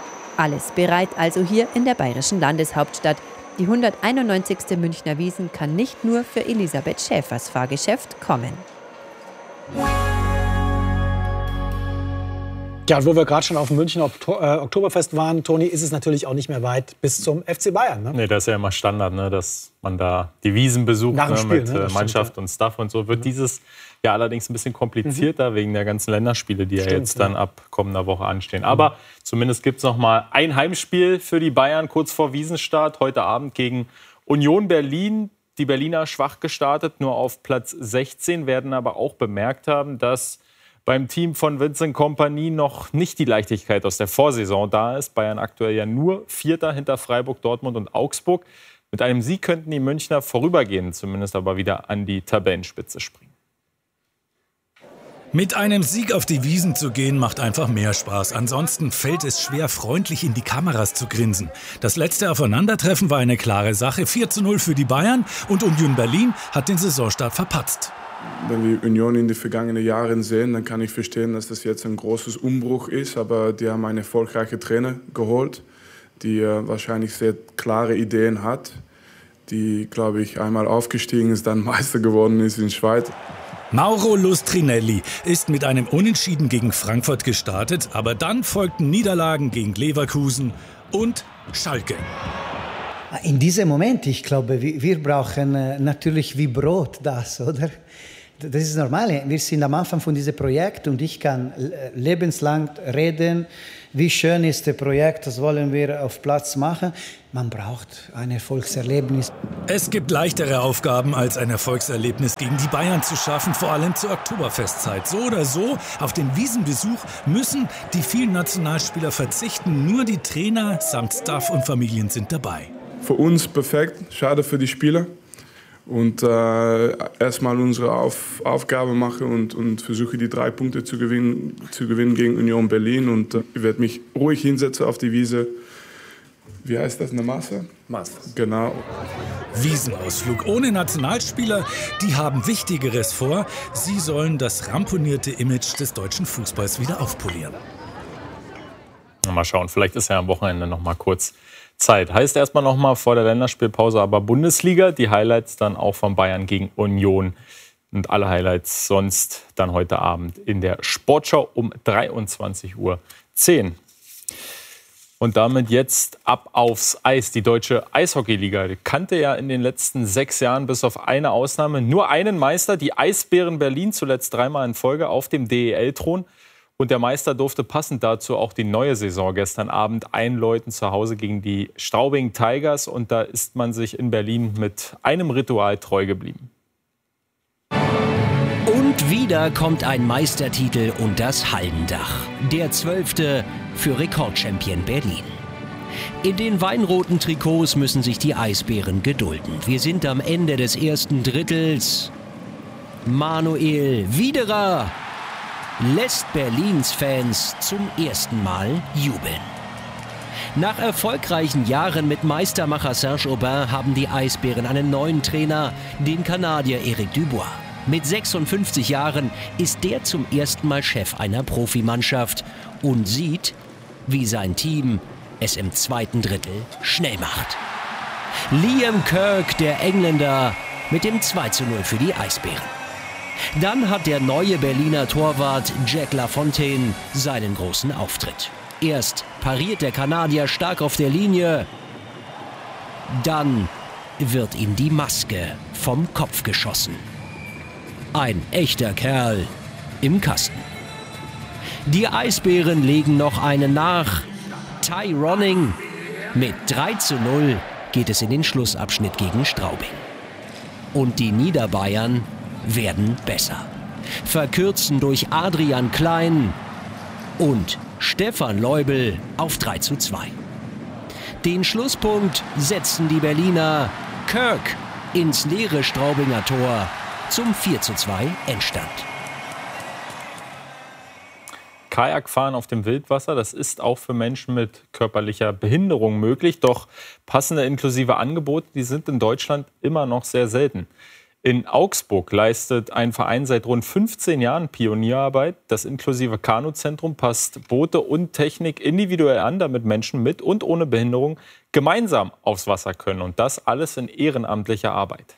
Alles bereit also hier in der bayerischen Landeshauptstadt. Die 191. Münchner Wiesn kann nicht nur für Elisabeth Schäfers Fahrgeschäft kommen. Ja, und wo wir gerade schon auf dem Münchner Oktoberfest waren, Toni, ist es natürlich auch nicht mehr weit bis zum FC Bayern. Ne? Nee, das ist ja immer Standard, ne, dass man da die Wiesen besucht, Nach dem Spiel, mit Mannschaft und Staff und so. Wird dieses Jahr allerdings ein bisschen komplizierter wegen der ganzen Länderspiele, die ja jetzt dann ab kommender Woche anstehen. Aber zumindest gibt es noch mal ein Heimspiel für die Bayern kurz vor Wiesenstart. Heute Abend gegen Union Berlin. Die Berliner schwach gestartet, nur auf Platz 16, werden aber auch bemerkt haben, dass beim Team von Vincent Kompany noch nicht die Leichtigkeit aus der Vorsaison da ist. Bayern aktuell ja nur Vierter hinter Freiburg, Dortmund und Augsburg. Mit einem Sieg könnten die Münchner vorübergehend zumindest aber wieder an die Tabellenspitze springen. Mit einem Sieg auf die Wiesn zu gehen, macht einfach mehr Spaß. Ansonsten fällt es schwer, freundlich in die Kameras zu grinsen. Das letzte Aufeinandertreffen war eine klare Sache. 4:0 für die Bayern und Union Berlin hat den Saisonstart verpatzt. Wenn wir Union in die vergangenen Jahren sehen, dann kann ich verstehen, dass das jetzt ein großes Umbruch ist. Aber die haben einen erfolgreichen Trainer geholt, die wahrscheinlich sehr klare Ideen hat, die, glaube ich, einmal aufgestiegen ist, dann Meister geworden ist in Schweiz. Mauro Lustrinelli ist mit einem Unentschieden gegen Frankfurt gestartet, aber dann folgten Niederlagen gegen Leverkusen und Schalke. In diesem Moment, ich glaube, wir brauchen natürlich wie Brot das, oder? Das ist normal. Wir sind am Anfang von diesem Projekt und ich kann lebenslang reden, wie schön ist das Projekt, das wollen wir auf Platz machen. Man braucht ein Erfolgserlebnis. Es gibt leichtere Aufgaben, als ein Erfolgserlebnis gegen die Bayern zu schaffen, vor allem zur Oktoberfestzeit. So oder so, auf den Wiesenbesuch müssen die vielen Nationalspieler verzichten. Nur die Trainer samt Staff und Familien sind dabei. Für uns perfekt, schade für die Spieler. Und erstmal unsere Aufgabe mache und versuche, die 3 Punkte zu gewinnen gegen Union Berlin. Und ich werde mich ruhig hinsetzen auf die Wiese. Wie heißt das, eine Masse? Masse. Genau. Wiesenausflug ohne Nationalspieler, die haben Wichtigeres vor. Sie sollen das ramponierte Image des deutschen Fußballs wieder aufpolieren. Mal schauen, vielleicht ist ja am Wochenende noch mal kurz Zeit. Heißt erstmal noch mal vor der Länderspielpause aber Bundesliga. Die Highlights dann auch von Bayern gegen Union. Und alle Highlights sonst dann heute Abend in der Sportschau um 23:10 Uhr. Und damit jetzt ab aufs Eis. Die deutsche Eishockeyliga kannte ja in den letzten 6 Jahren bis auf eine Ausnahme nur einen Meister. Die Eisbären Berlin, zuletzt 3-mal in Folge auf dem DEL-Thron. Und der Meister durfte passend dazu auch die neue Saison gestern Abend einläuten zu Hause gegen die Straubing Tigers. Und da ist man sich in Berlin mit einem Ritual treu geblieben. Und wieder kommt ein Meistertitel und das Hallendach. Der 12. für Rekordchampion Berlin. In den weinroten Trikots müssen sich die Eisbären gedulden. Wir sind am Ende des ersten Drittels. Manuel Widerer lässt Berlins Fans zum ersten Mal jubeln. Nach erfolgreichen Jahren mit Meistermacher Serge Aubin haben die Eisbären einen neuen Trainer, den Kanadier Éric Dubois. Mit 56 Jahren ist der zum ersten Mal Chef einer Profimannschaft und sieht, wie sein Team es im zweiten Drittel schnell macht. Liam Kirk, der Engländer, mit dem 2:0 für die Eisbären. Dann hat der neue Berliner Torwart Jack Lafontaine seinen großen Auftritt. Erst pariert der Kanadier stark auf der Linie, dann wird ihm die Maske vom Kopf geschossen. Ein echter Kerl im Kasten. Die Eisbären legen noch einen nach. Ty Ronning. Mit 3:0 geht es in den Schlussabschnitt gegen Straubing. Und die Niederbayern werden besser. Verkürzen durch Adrian Klein und Stefan Leubel auf 3:2. Den Schlusspunkt setzen die Berliner. Kirk ins leere Straubinger Tor zum 4:2 Endstand. Kajakfahren auf dem Wildwasser, das ist auch für Menschen mit körperlicher Behinderung möglich. Doch passende inklusive Angebote, die sind in Deutschland immer noch sehr selten. In Augsburg leistet ein Verein seit rund 15 Jahren Pionierarbeit. Das inklusive Kanuzentrum passt Boote und Technik individuell an, damit Menschen mit und ohne Behinderung gemeinsam aufs Wasser können. Und das alles in ehrenamtlicher Arbeit.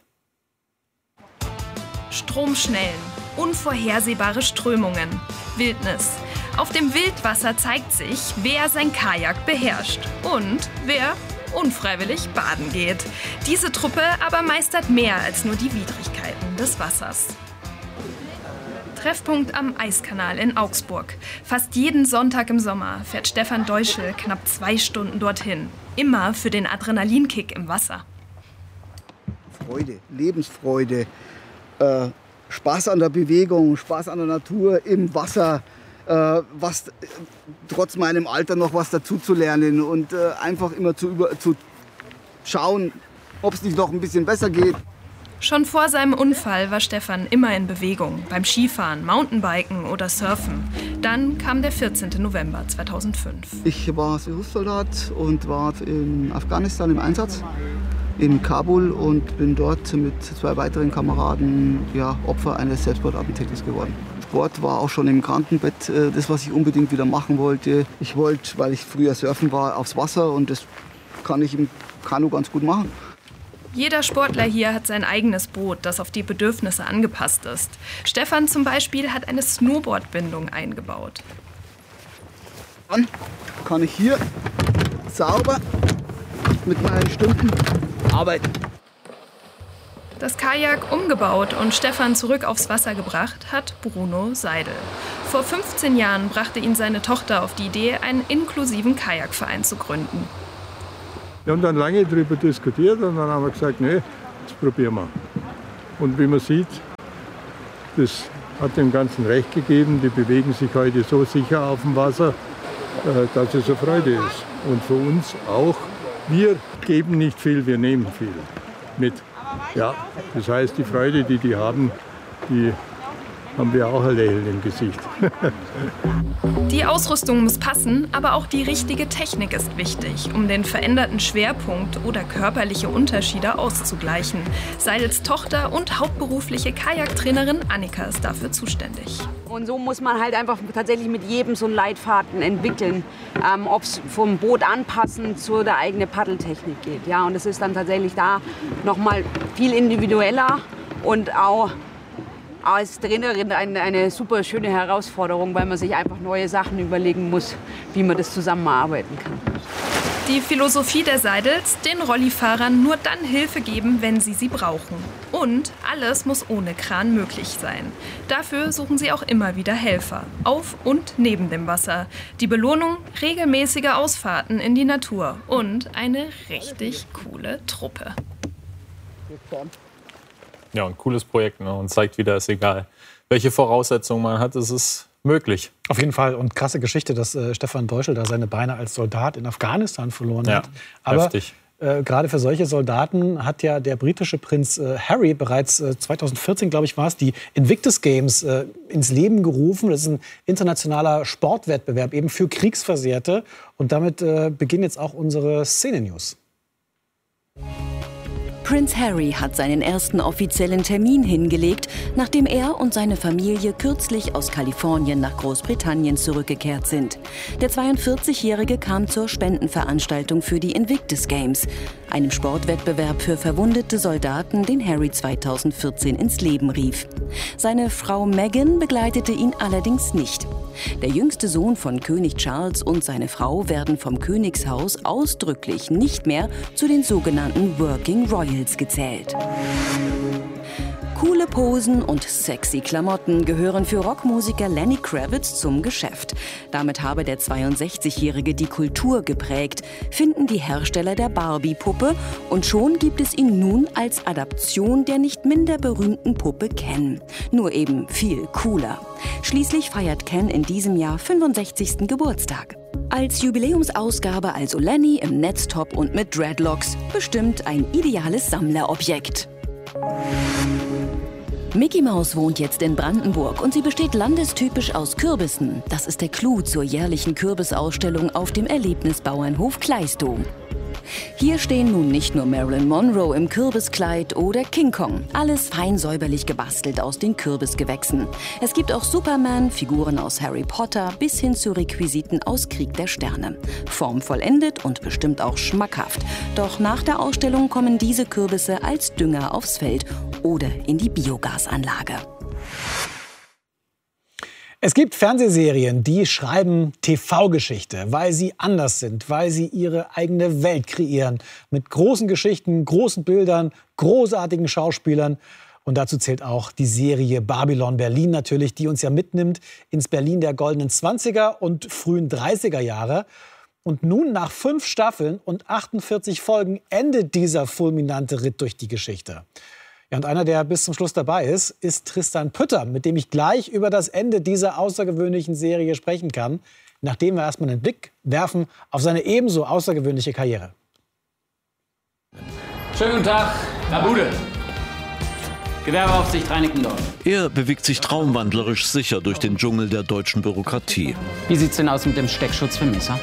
Stromschnellen, unvorhersehbare Strömungen, Wildnis. Auf dem Wildwasser zeigt sich, wer sein Kajak beherrscht und wer unfreiwillig baden geht. Diese Truppe aber meistert mehr als nur die Widrigkeiten des Wassers. Treffpunkt am Eiskanal in Augsburg. Fast jeden Sonntag im Sommer fährt Stefan Deuschel knapp 2 Stunden dorthin. Immer für den Adrenalinkick im Wasser. Freude, Lebensfreude, Spaß an der Bewegung, Spaß an der Natur, im Wasser. Was trotz meinem Alter noch was dazu zu lernen und einfach immer zu schauen, ob es nicht noch ein bisschen besser geht. Schon vor seinem Unfall war Stefan immer in Bewegung, beim Skifahren, Mountainbiken oder Surfen. Dann kam der 14. November 2005. Ich war Berufssoldat und war in Afghanistan im Einsatz, in Kabul, und bin dort mit 2 weiteren Kameraden Opfer eines Selbstmordattentäters geworden. Sport war auch schon im Krankenbett das, was ich unbedingt wieder machen wollte. Ich wollte, weil ich früher surfen war, aufs Wasser, und das kann ich im Kanu ganz gut machen. Jeder Sportler hier hat sein eigenes Boot, das auf die Bedürfnisse angepasst ist. Stefan zum Beispiel hat eine Snowboardbindung eingebaut. Dann kann ich hier sauber mit meinen Stunden arbeiten. Das Kajak umgebaut und Stefan zurück aufs Wasser gebracht hat Bruno Seidel. Vor 15 Jahren brachte ihn seine Tochter auf die Idee, einen inklusiven Kajakverein zu gründen. Wir haben dann lange darüber diskutiert und dann haben wir gesagt, nee, das probieren wir. Und wie man sieht, das hat dem Ganzen recht gegeben. Die bewegen sich heute so sicher auf dem Wasser, dass es eine Freude ist. Und für uns auch. Wir geben nicht viel, wir nehmen viel mit. Ja, das heißt, die Freude, die haben, die haben wir auch ein Lächeln im Gesicht. Die Ausrüstung muss passen, aber auch die richtige Technik ist wichtig, um den veränderten Schwerpunkt oder körperliche Unterschiede auszugleichen. Seidels Tochter und hauptberufliche Kajaktrainerin Annika ist dafür zuständig. Und so muss man halt einfach tatsächlich mit jedem so einen Leitfaden entwickeln, ob es vom Boot anpassen zu der eigenen Paddeltechnik geht. Ja, und es ist dann tatsächlich da noch mal viel individueller und auch als Trainerin eine super schöne Herausforderung, weil man sich einfach neue Sachen überlegen muss, wie man das zusammenarbeiten kann. Die Philosophie der Seidels, den Rollifahrern nur dann Hilfe geben, wenn sie brauchen. Und alles muss ohne Kran möglich sein. Dafür suchen sie auch immer wieder Helfer, auf und neben dem Wasser. Die Belohnung, regelmäßige Ausfahrten in die Natur und eine richtig coole Truppe. Ja, ein cooles Projekt, ne? Und zeigt wieder, ist egal, welche Voraussetzungen man hat, es ist möglich. Auf jeden Fall. Und krasse Geschichte, dass Stefan Deuschel da seine Beine als Soldat in Afghanistan verloren hat. Aber heftig. Gerade für solche Soldaten hat ja der britische Prinz Harry bereits 2014, glaube ich, war es, die Invictus Games ins Leben gerufen. Das ist ein internationaler Sportwettbewerb eben für Kriegsversehrte. Und damit beginnen jetzt auch unsere Szene-News. Prinz Harry hat seinen ersten offiziellen Termin hingelegt, nachdem er und seine Familie kürzlich aus Kalifornien nach Großbritannien zurückgekehrt sind. Der 42-Jährige kam zur Spendenveranstaltung für die Invictus Games, einem Sportwettbewerb für verwundete Soldaten, den Harry 2014 ins Leben rief. Seine Frau Meghan begleitete ihn allerdings nicht. Der jüngste Sohn von König Charles und seine Frau werden vom Königshaus ausdrücklich nicht mehr zu den sogenannten Working Royals gezählt. Coole Posen und sexy Klamotten gehören für Rockmusiker Lenny Kravitz zum Geschäft. Damit habe der 62-Jährige die Kultur geprägt, finden die Hersteller der Barbie-Puppe. Und schon gibt es ihn nun als Adaption der nicht minder berühmten Puppe Ken. Nur eben viel cooler. Schließlich feiert Ken in diesem Jahr 65. Geburtstag. Als Jubiläumsausgabe also Lenny im Netztop und mit Dreadlocks, bestimmt ein ideales Sammlerobjekt. Mickey Maus wohnt jetzt in Brandenburg und sie besteht landestypisch aus Kürbissen. Das ist der Clou zur jährlichen Kürbisausstellung auf dem Erlebnisbauernhof Kleistow. Hier stehen nun nicht nur Marilyn Monroe im Kürbiskleid oder King Kong. Alles fein säuberlich gebastelt aus den Kürbisgewächsen. Es gibt auch Superman, Figuren aus Harry Potter bis hin zu Requisiten aus Krieg der Sterne. Formvollendet und bestimmt auch schmackhaft. Doch nach der Ausstellung kommen diese Kürbisse als Dünger aufs Feld oder in die Biogasanlage. Es gibt Fernsehserien, die schreiben TV-Geschichte, weil sie anders sind, weil sie ihre eigene Welt kreieren. Mit großen Geschichten, großen Bildern, großartigen Schauspielern. Und dazu zählt auch die Serie Babylon Berlin natürlich, die uns ja mitnimmt ins Berlin der goldenen 20er und frühen 30er Jahre. Und nun nach 5 Staffeln und 48 Folgen endet dieser fulminante Ritt durch die Geschichte. Ja, und einer, der bis zum Schluss dabei ist, ist Tristan Pütter, mit dem ich gleich über das Ende dieser außergewöhnlichen Serie sprechen kann, nachdem wir erstmal einen Blick werfen auf seine ebenso außergewöhnliche Karriere. Schönen guten Tag, Labude. Gewerbeaufsicht Reinickendorf. Er bewegt sich traumwandlerisch sicher durch den Dschungel der deutschen Bürokratie. Wie sieht's denn aus mit dem Steckschutz für Messer?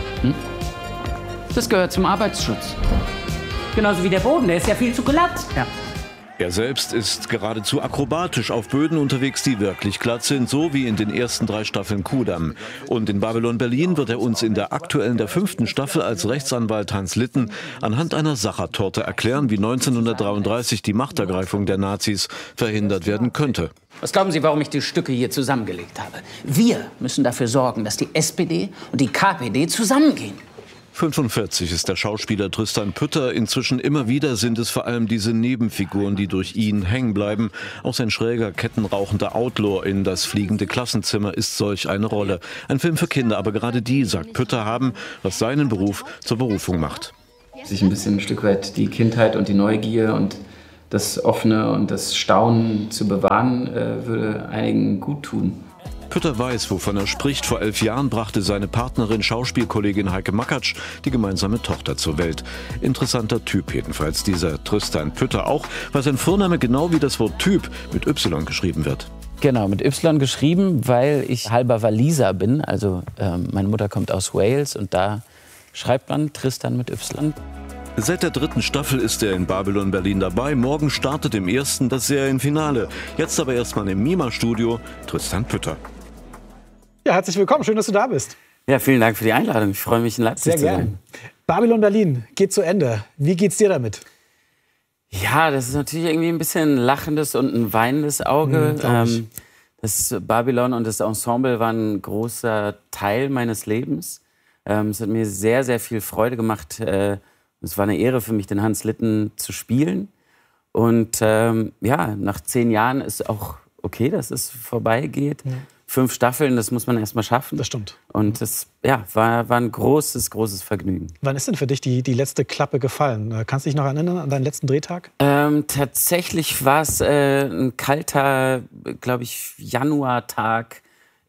Das gehört zum Arbeitsschutz. Genauso wie der Boden, der ist ja viel zu glatt. Ja. Er selbst ist geradezu akrobatisch auf Böden unterwegs, die wirklich glatt sind, so wie in den ersten 3 Staffeln Kudamm. Und in Babylon Berlin wird er uns in der aktuellen, der 5. Staffel als Rechtsanwalt Hans Litten anhand einer Sachertorte erklären, wie 1933 die Machtergreifung der Nazis verhindert werden könnte. Was glauben Sie, warum ich die Stücke hier zusammengelegt habe? Wir müssen dafür sorgen, dass die SPD und die KPD zusammengehen. 45 ist der Schauspieler Tristan Pütter. Inzwischen immer wieder sind es vor allem diese Nebenfiguren, die durch ihn hängen bleiben. Auch sein schräger, kettenrauchender Outlaw in Das fliegende Klassenzimmer ist solch eine Rolle. Ein Film für Kinder, aber gerade die, sagt Pütter, haben, was seinen Beruf zur Berufung macht. Sich ein bisschen ein Stück weit die Kindheit und die Neugier und das Offene und das Staunen zu bewahren, würde einigen gut tun. Pütter weiß, wovon er spricht. Vor 11 Jahren brachte seine Partnerin, Schauspielkollegin Heike Makatsch, die gemeinsame Tochter zur Welt. Interessanter Typ jedenfalls, dieser Tristan Pütter. Auch, weil sein Vorname genau wie das Wort Typ mit Y geschrieben wird. Genau, mit Y geschrieben, weil ich halber Waliser bin. Also meine Mutter kommt aus Wales und da schreibt man Tristan mit Y. Seit der 3. Staffel ist er in Babylon Berlin dabei. Morgen startet im 1. das Serienfinale. Jetzt aber erstmal im Mima-Studio Tristan Pütter. Ja, herzlich willkommen. Schön, dass du da bist. Ja, vielen Dank für die Einladung. Ich freue mich, in Leipzig zu sein. Sehr gerne. Babylon Berlin geht zu Ende. Wie geht's dir damit? Ja, das ist natürlich irgendwie ein bisschen ein lachendes und ein weinendes Auge. Das Babylon und das Ensemble waren ein großer Teil meines Lebens. Es hat mir sehr, sehr viel Freude gemacht. Es war eine Ehre für mich, den Hans Litten zu spielen. Und nach 10 Jahren ist auch okay, dass es vorbeigeht. Ja. 5 Staffeln, das muss man erst mal schaffen. Das stimmt. Und das war ein großes, großes Vergnügen. Wann ist denn für dich die letzte Klappe gefallen? Kannst du dich noch erinnern an deinen letzten Drehtag? Tatsächlich war es ein kalter, glaube ich, Januartag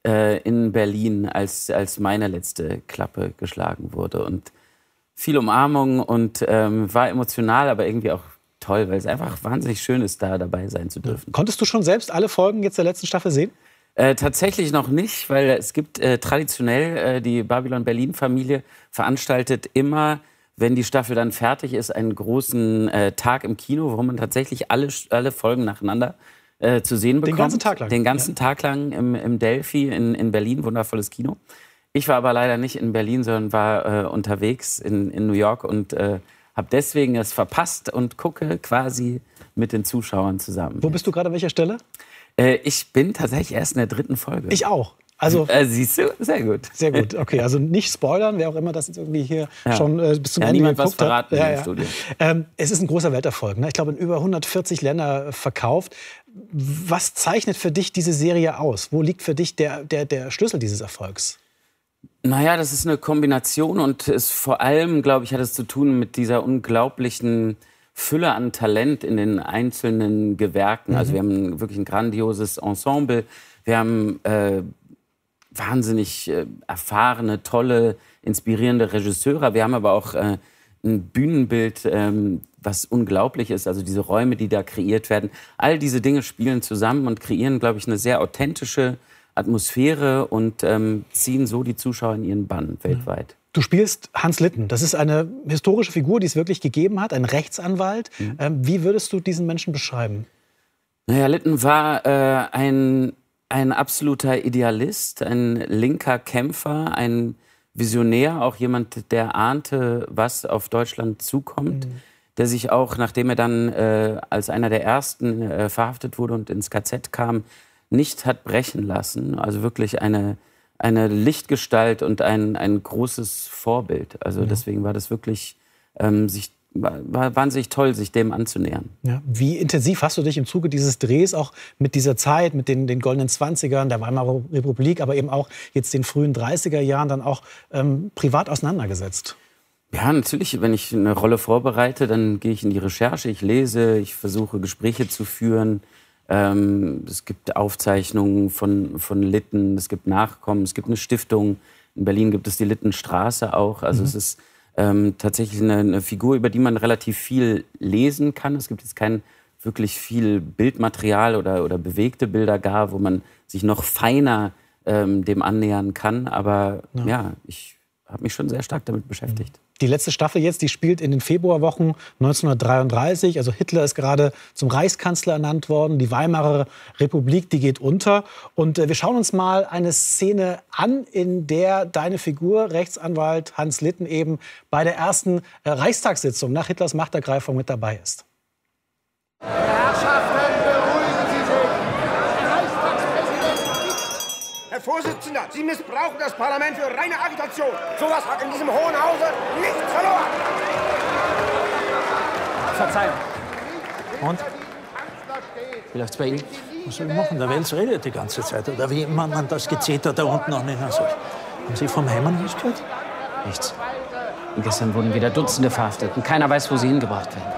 in Berlin, als meine letzte Klappe geschlagen wurde. Und viel Umarmung und war emotional, aber irgendwie auch toll, weil es einfach wahnsinnig schön ist, da dabei sein zu dürfen. Konntest du schon selbst alle Folgen jetzt der letzten Staffel sehen? Tatsächlich noch nicht, weil es gibt traditionell, die Babylon Berlin-Familie veranstaltet immer, wenn die Staffel dann fertig ist, einen großen Tag im Kino, wo man tatsächlich alle Folgen nacheinander zu sehen bekommt. Den ganzen Tag lang? Den ganzen Tag lang im Delphi in Berlin, wundervolles Kino. Ich war aber leider nicht in Berlin, sondern war unterwegs in New York und habe deswegen es verpasst und gucke quasi mit den Zuschauern zusammen. Wo bist du gerade, an welcher Stelle? Ich bin tatsächlich erst in der 3. Folge. Ich auch. Also, siehst du? Sehr gut. Sehr gut, okay. Also nicht spoilern, wer auch immer das jetzt irgendwie hier schon bis zum Ende niemand was verraten im Studio. Es ist ein großer Welterfolg. Ne? Ich glaube, in über 140 Länder verkauft. Was zeichnet für dich diese Serie aus? Wo liegt für dich der Schlüssel dieses Erfolgs? Naja, das ist eine Kombination und ist vor allem, glaube ich, hat es zu tun mit dieser unglaublichen Fülle an Talent in den einzelnen Gewerken. Also wir haben wirklich ein grandioses Ensemble. Wir haben wahnsinnig erfahrene, tolle, inspirierende Regisseure. Wir haben aber auch ein Bühnenbild, was unglaublich ist. Also diese Räume, die da kreiert werden. All diese Dinge spielen zusammen und kreieren, glaube ich, eine sehr authentische Atmosphäre und ziehen so die Zuschauer in ihren Bann weltweit. Du spielst Hans Litten. Das ist eine historische Figur, die es wirklich gegeben hat, ein Rechtsanwalt. Wie würdest du diesen Menschen beschreiben? Naja, Litten war ein absoluter Idealist, ein linker Kämpfer, ein Visionär, auch jemand, der ahnte, was auf Deutschland zukommt, der sich auch, nachdem er dann als einer der Ersten verhaftet wurde und ins KZ kam, nicht hat brechen lassen. Also wirklich eine Lichtgestalt und ein großes Vorbild. Also deswegen war das wirklich war wahnsinnig toll, sich dem anzunähern. Ja. Wie intensiv hast du dich im Zuge dieses Drehs auch mit dieser Zeit, mit den goldenen 20ern, der Weimarer Republik, aber eben auch jetzt den frühen 30er Jahren dann auch privat auseinandergesetzt? Ja, natürlich. Wenn ich eine Rolle vorbereite, dann gehe ich in die Recherche, ich lese, ich versuche Gespräche zu führen. Es gibt Aufzeichnungen von Litten, es gibt Nachkommen, es gibt eine Stiftung. In Berlin gibt es die Littenstraße auch. Also es ist tatsächlich eine Figur, über die man relativ viel lesen kann. Es gibt jetzt kein wirklich viel Bildmaterial oder bewegte Bilder gar, wo man sich noch feiner dem annähern kann. Aber ja ich habe mich schon sehr stark damit beschäftigt. Die letzte Staffel jetzt, die spielt in den Februarwochen 1933. Also Hitler ist gerade zum Reichskanzler ernannt worden. Die Weimarer Republik, die geht unter. Und wir schauen uns mal eine Szene an, in der deine Figur, Rechtsanwalt Hans Litten, eben bei der ersten Reichstagssitzung nach Hitlers Machtergreifung mit dabei ist. Herrschaften, beruhigen Sie sich. Der Reichstagspräsident. Herr Vorsitzender, Sie missbrauchen das Parlament für reine Agitation. Sowas hat in diesem Hohen Hause nichts verloren. Verzeihung. Und? Wie läuft's bei Ihnen? Was soll ich machen? Der Wels redet die ganze Zeit. Oder wie immer man das Gezeter da unten auch nicht mehr soll. Haben Sie vom Heimann was gehört? Nichts. Und gestern wurden wieder Dutzende verhaftet und keiner weiß, wo sie hingebracht werden.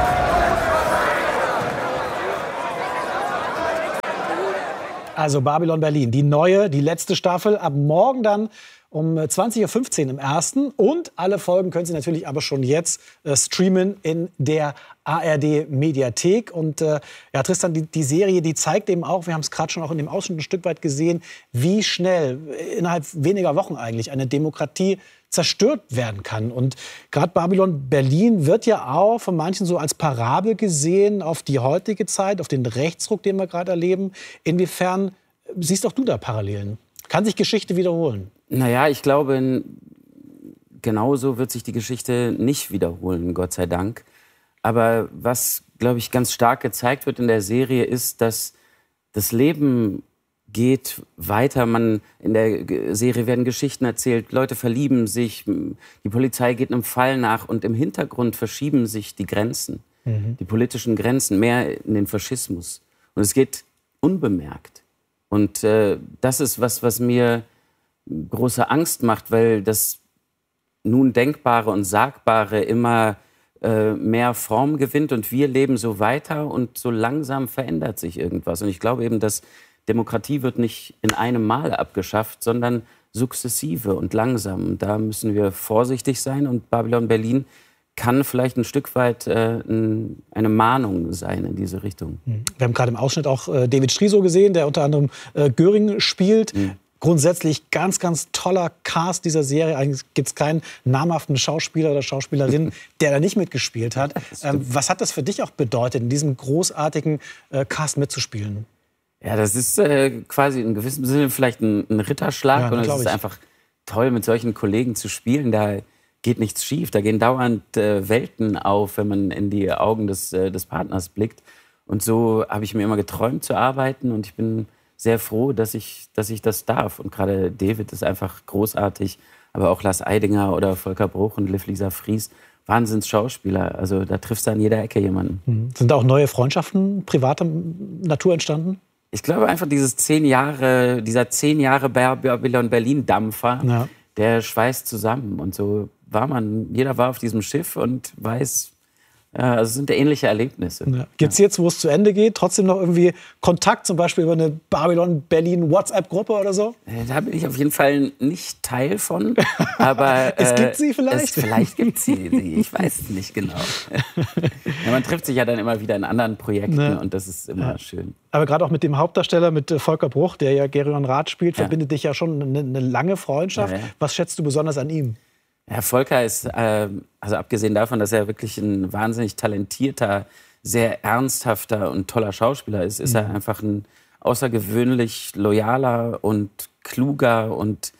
Also Babylon Berlin, die neue, die letzte Staffel, ab morgen dann um 20.15 Uhr im ersten. Und alle Folgen können Sie natürlich aber schon jetzt streamen in der ARD-Mediathek. Und ja, Tristan, die Serie, die zeigt eben auch, wir haben es gerade schon auch in dem Ausschnitt ein Stück weit gesehen, wie schnell, innerhalb weniger Wochen eigentlich, eine Demokratie zerstört werden kann. Und gerade Babylon Berlin wird ja auch von manchen so als Parabel gesehen auf die heutige Zeit, auf den Rechtsruck, den wir gerade erleben. Inwiefern siehst auch du da Parallelen? Kann sich Geschichte wiederholen? Naja, ich glaube, genauso wird sich die Geschichte nicht wiederholen, Gott sei Dank. Aber was, glaube ich, ganz stark gezeigt wird in der Serie, ist, dass das Leben geht weiter. In der Serie werden Geschichten erzählt, Leute verlieben sich, die Polizei geht einem Fall nach und im Hintergrund verschieben sich die Grenzen, die politischen Grenzen, mehr in den Faschismus. Und es geht unbemerkt. Und das ist was mir große Angst macht, weil das nun Denkbare und Sagbare immer mehr Form gewinnt und wir leben so weiter und so langsam verändert sich irgendwas. Und ich glaube eben, dass Demokratie wird nicht in einem Mal abgeschafft, sondern sukzessive und langsam. Und da müssen wir vorsichtig sein. Und Babylon Berlin kann vielleicht ein Stück weit eine Mahnung sein in diese Richtung. Wir haben gerade im Ausschnitt auch David Striso gesehen, der unter anderem Göring spielt. Grundsätzlich ganz, ganz toller Cast dieser Serie. Eigentlich gibt es keinen namhaften Schauspieler oder Schauspielerin, der da nicht mitgespielt hat. Was hat das für dich auch bedeutet, in diesem großartigen Cast mitzuspielen? Ja, das ist quasi in gewissem Sinne vielleicht ein Ritterschlag. Ja, und es ist einfach toll, mit solchen Kollegen zu spielen. Da geht nichts schief. Da gehen dauernd Welten auf, wenn man in die Augen des Partners blickt. Und so habe ich mir immer geträumt zu arbeiten. Und ich bin sehr froh, dass ich das darf. Und gerade David ist einfach großartig. Aber auch Lars Eidinger oder Volker Bruch und Liv-Lisa Fries. Wahnsinns-Schauspieler. Also da triffst du an jeder Ecke jemanden. Sind da auch neue Freundschaften privater Natur entstanden? Ich glaube einfach, dieser 10 Jahre Babylon Berlin Dampfer, der schweißt zusammen. Und so jeder war auf diesem Schiff und weiß, also es sind ja ähnliche Erlebnisse. Ja. Gibt es jetzt, wo es zu Ende geht, trotzdem noch irgendwie Kontakt, zum Beispiel über eine Babylon Berlin WhatsApp-Gruppe oder so? Da bin ich auf jeden Fall nicht Teil von. Aber es gibt sie vielleicht? Vielleicht gibt es sie, ich weiß es nicht genau. Ja, man trifft sich ja dann immer wieder in anderen Projekten und das ist immer schön. Aber gerade auch mit dem Hauptdarsteller, mit Volker Bruch, der ja Gerion Rath spielt, verbindet dich ja schon eine lange Freundschaft. Was schätzt du besonders an ihm? Ja, Volker ist, also abgesehen davon, dass er wirklich ein wahnsinnig talentierter, sehr ernsthafter und toller Schauspieler ist, ist er einfach ein außergewöhnlich loyaler und kluger und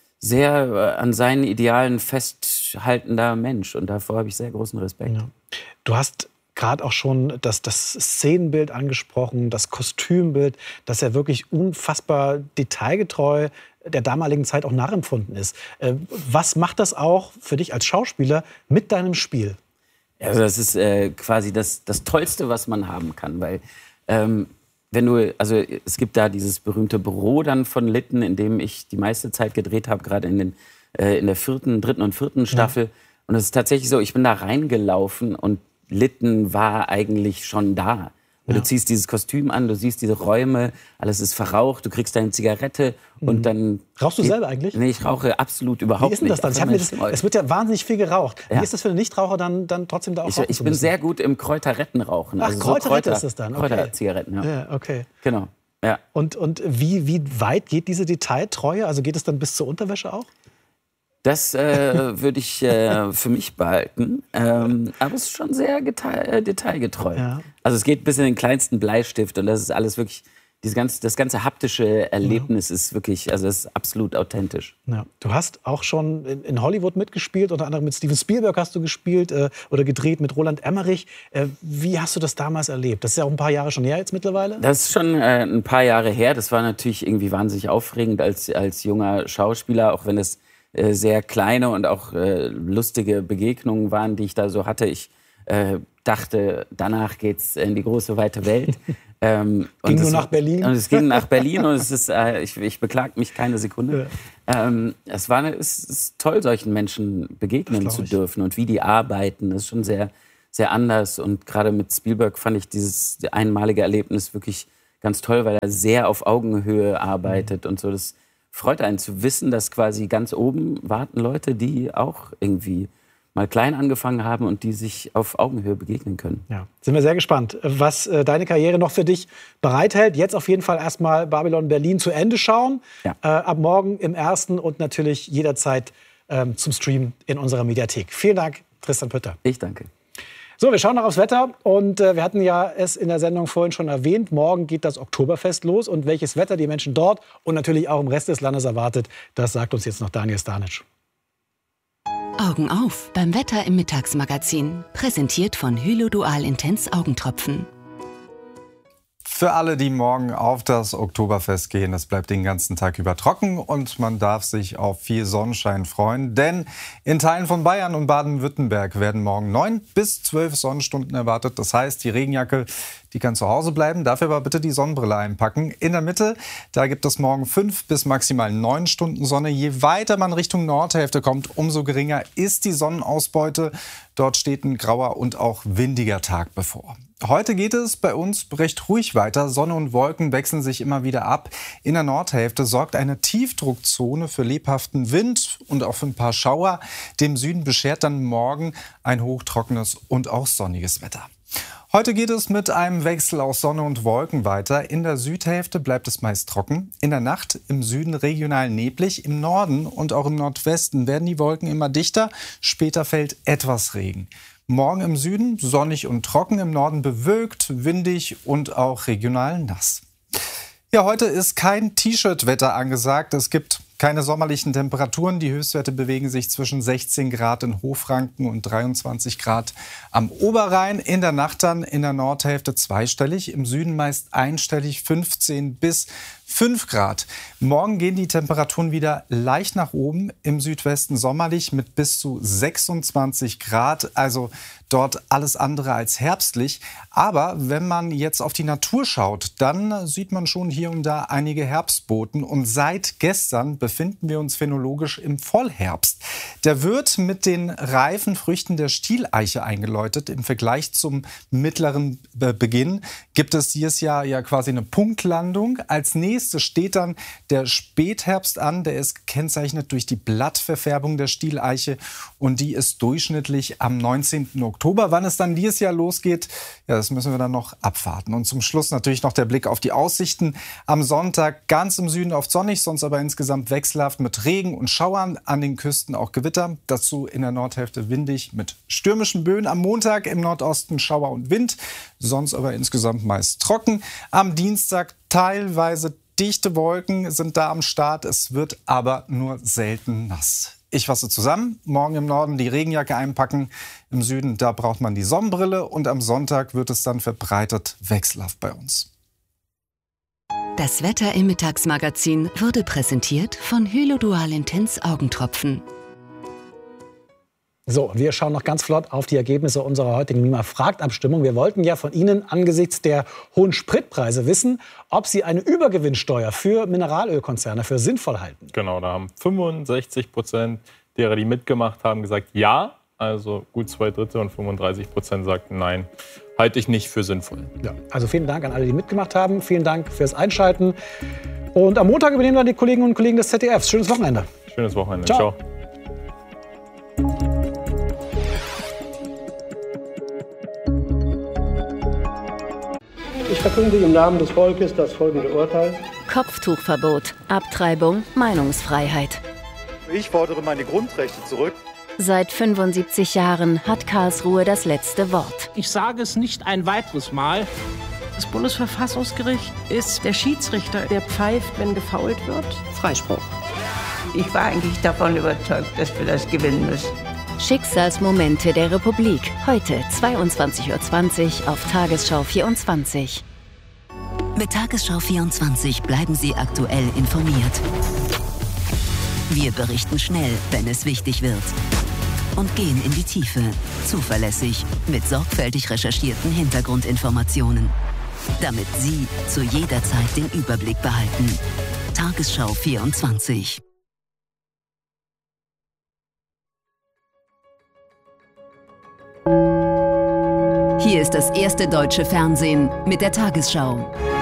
sehr an seinen Idealen festhaltender Mensch. Und davor habe ich sehr großen Respekt. Ja. Du hast gerade auch schon das Szenenbild angesprochen, das Kostümbild, das ja wirklich unfassbar detailgetreu der damaligen Zeit auch nachempfunden ist. Was macht das auch für dich als Schauspieler mit deinem Spiel? Also das ist quasi das Tollste, was man haben kann, weil es gibt da dieses berühmte Büro dann von Litten, in dem ich die meiste Zeit gedreht habe, gerade in der 3. und 4. Staffel. Und es ist tatsächlich so, ich bin da reingelaufen und Litten war eigentlich schon da. Du ziehst dieses Kostüm an, du siehst diese Räume, alles ist verraucht, du kriegst deine Zigarette und dann... Rauchst du selber eigentlich? Nee, ich rauche absolut überhaupt nicht. Wie ist denn das dann? Es wird ja wahnsinnig viel geraucht. Wie ist das für einen Nichtraucher dann trotzdem da auch rauchen Ich bin sehr gut im Kräuterrettenrauchen. Ach, Kräuterrette ist das dann? Okay. Kräuterzigaretten, ja. Okay. Genau, ja. Und wie weit geht diese Detailtreue? Also geht es dann bis zur Unterwäsche auch? Das würde ich für mich behalten. Aber es ist schon sehr detailgetreu. Ja. Also es geht bis in den kleinsten Bleistift und das ist alles wirklich das ganze haptische Erlebnis ist wirklich, also das ist absolut authentisch. Ja. Du hast auch schon in Hollywood mitgespielt, unter anderem mit Steven Spielberg hast du gespielt oder gedreht mit Roland Emmerich. Wie hast du das damals erlebt? Das ist ja auch ein paar Jahre schon her jetzt mittlerweile. Das ist schon ein paar Jahre her. Das war natürlich irgendwie wahnsinnig aufregend als junger Schauspieler, auch wenn es sehr kleine und auch lustige Begegnungen waren, die ich da so hatte. Ich dachte, danach geht's in die große, weite Welt. Ging nur nach Berlin? Und es ging nach Berlin und es ist, ich beklag mich keine Sekunde. Ja. Es ist toll, solchen Menschen begegnen zu dürfen und wie die arbeiten. Das ist schon sehr, sehr anders. Und gerade mit Spielberg fand ich dieses einmalige Erlebnis wirklich ganz toll, weil er sehr auf Augenhöhe arbeitet und so. Das freut einen zu wissen, dass quasi ganz oben warten Leute, die auch irgendwie mal klein angefangen haben und die sich auf Augenhöhe begegnen können. Ja, sind wir sehr gespannt, was deine Karriere noch für dich bereithält. Jetzt auf jeden Fall erstmal Babylon Berlin zu Ende schauen. Ja. Ab morgen im Ersten und natürlich jederzeit zum Stream in unserer Mediathek. Vielen Dank, Tristan Pütter. Ich danke. So, wir schauen noch aufs Wetter und wir hatten ja es in der Sendung vorhin schon erwähnt, morgen geht das Oktoberfest los und welches Wetter die Menschen dort und natürlich auch im Rest des Landes erwartet, das sagt uns jetzt noch Daniel Stanic. Augen auf beim Wetter im Mittagsmagazin, präsentiert von Hylo Dual Intense Augentropfen. Für alle, die morgen auf das Oktoberfest gehen, es bleibt den ganzen Tag über trocken und man darf sich auf viel Sonnenschein freuen. Denn in Teilen von Bayern und Baden-Württemberg werden morgen 9 bis 12 Sonnenstunden erwartet. Das heißt, die Regenjacke, die kann zu Hause bleiben, dafür aber bitte die Sonnenbrille einpacken. In der Mitte, da gibt es morgen 5 bis maximal 9 Stunden Sonne. Je weiter man Richtung Nordhälfte kommt, umso geringer ist die Sonnenausbeute. Dort steht ein grauer und auch windiger Tag bevor. Heute geht es bei uns recht ruhig weiter. Sonne und Wolken wechseln sich immer wieder ab. In der Nordhälfte sorgt eine Tiefdruckzone für lebhaften Wind und auch für ein paar Schauer. Dem Süden beschert dann morgen ein hochtrockenes und auch sonniges Wetter. Heute geht es mit einem Wechsel aus Sonne und Wolken weiter. In der Südhälfte bleibt es meist trocken. In der Nacht im Süden regional neblig. Im Norden und auch im Nordwesten werden die Wolken immer dichter. Später fällt etwas Regen. Morgen im Süden sonnig und trocken, im Norden bewölkt, windig und auch regional nass. Ja, heute ist kein T-Shirt-Wetter angesagt. Es gibt keine sommerlichen Temperaturen. Die Höchstwerte bewegen sich zwischen 16 Grad in Hochfranken und 23 Grad am Oberrhein. In der Nacht dann in der Nordhälfte zweistellig, im Süden meist einstellig 15 bis 5 Grad. Morgen gehen die Temperaturen wieder leicht nach oben. Im Südwesten sommerlich mit bis zu 26 Grad. Also dort alles andere als herbstlich. Aber wenn man jetzt auf die Natur schaut, dann sieht man schon hier und da einige Herbstboten. Und seit gestern befinden wir uns phänologisch im Vollherbst. Der wird mit den reifen Früchten der Stieleiche eingeläutet. Im Vergleich zum mittleren Beginn gibt es dieses Jahr ja quasi eine Punktlandung. Als nächstes steht dann der Spätherbst an. Der ist gekennzeichnet durch die Blattverfärbung der Stieleiche und die ist durchschnittlich am 19. Oktober. Wann es dann dieses Jahr losgeht, ja, das müssen wir dann noch abwarten. Und zum Schluss natürlich noch der Blick auf die Aussichten. Am Sonntag ganz im Süden oft sonnig, sonst aber insgesamt wechselhaft mit Regen und Schauern. An den Küsten auch Gewitter. Dazu in der Nordhälfte windig mit stürmischen Böen. Am Montag im Nordosten Schauer und Wind, sonst aber insgesamt meist trocken. Am Dienstag teilweise dichte Wolken sind da am Start. Es wird aber nur selten nass. Ich fasse zusammen. Morgen im Norden die Regenjacke einpacken. Im Süden, da braucht man die Sonnenbrille. Und am Sonntag wird es dann verbreitet wechselhaft bei uns. Das Wetter im Mittagsmagazin wurde präsentiert von Hylo Dual Intense Augentropfen. So, wir schauen noch ganz flott auf die Ergebnisse unserer heutigen Mima fragt Abstimmung. Wir wollten ja von Ihnen angesichts der hohen Spritpreise wissen, ob Sie eine Übergewinnsteuer für Mineralölkonzerne für sinnvoll halten. Genau, da haben 65% derer, die mitgemacht haben, gesagt ja. Also gut 2/3 und 35% sagten nein. Halte ich nicht für sinnvoll. Ja, also vielen Dank an alle, die mitgemacht haben. Vielen Dank fürs Einschalten. Und am Montag übernehmen dann die Kolleginnen und Kollegen des ZDFs. Schönes Wochenende. Schönes Wochenende. Ciao. Ich verkünde im Namen des Volkes das folgende Urteil. Kopftuchverbot, Abtreibung, Meinungsfreiheit. Ich fordere meine Grundrechte zurück. Seit 75 Jahren hat Karlsruhe das letzte Wort. Ich sage es nicht ein weiteres Mal. Das Bundesverfassungsgericht ist der Schiedsrichter, der pfeift, wenn gefoult wird. Freispruch. Ich war eigentlich davon überzeugt, dass wir das gewinnen müssen. Schicksalsmomente der Republik. Heute 22:20 Uhr auf Tagesschau 24. Mit Tagesschau 24 bleiben Sie aktuell informiert. Wir berichten schnell, wenn es wichtig wird. Und gehen in die Tiefe. Zuverlässig, mit sorgfältig recherchierten Hintergrundinformationen. Damit Sie zu jeder Zeit den Überblick behalten. Tagesschau 24. Hier ist das erste deutsche Fernsehen mit der Tagesschau.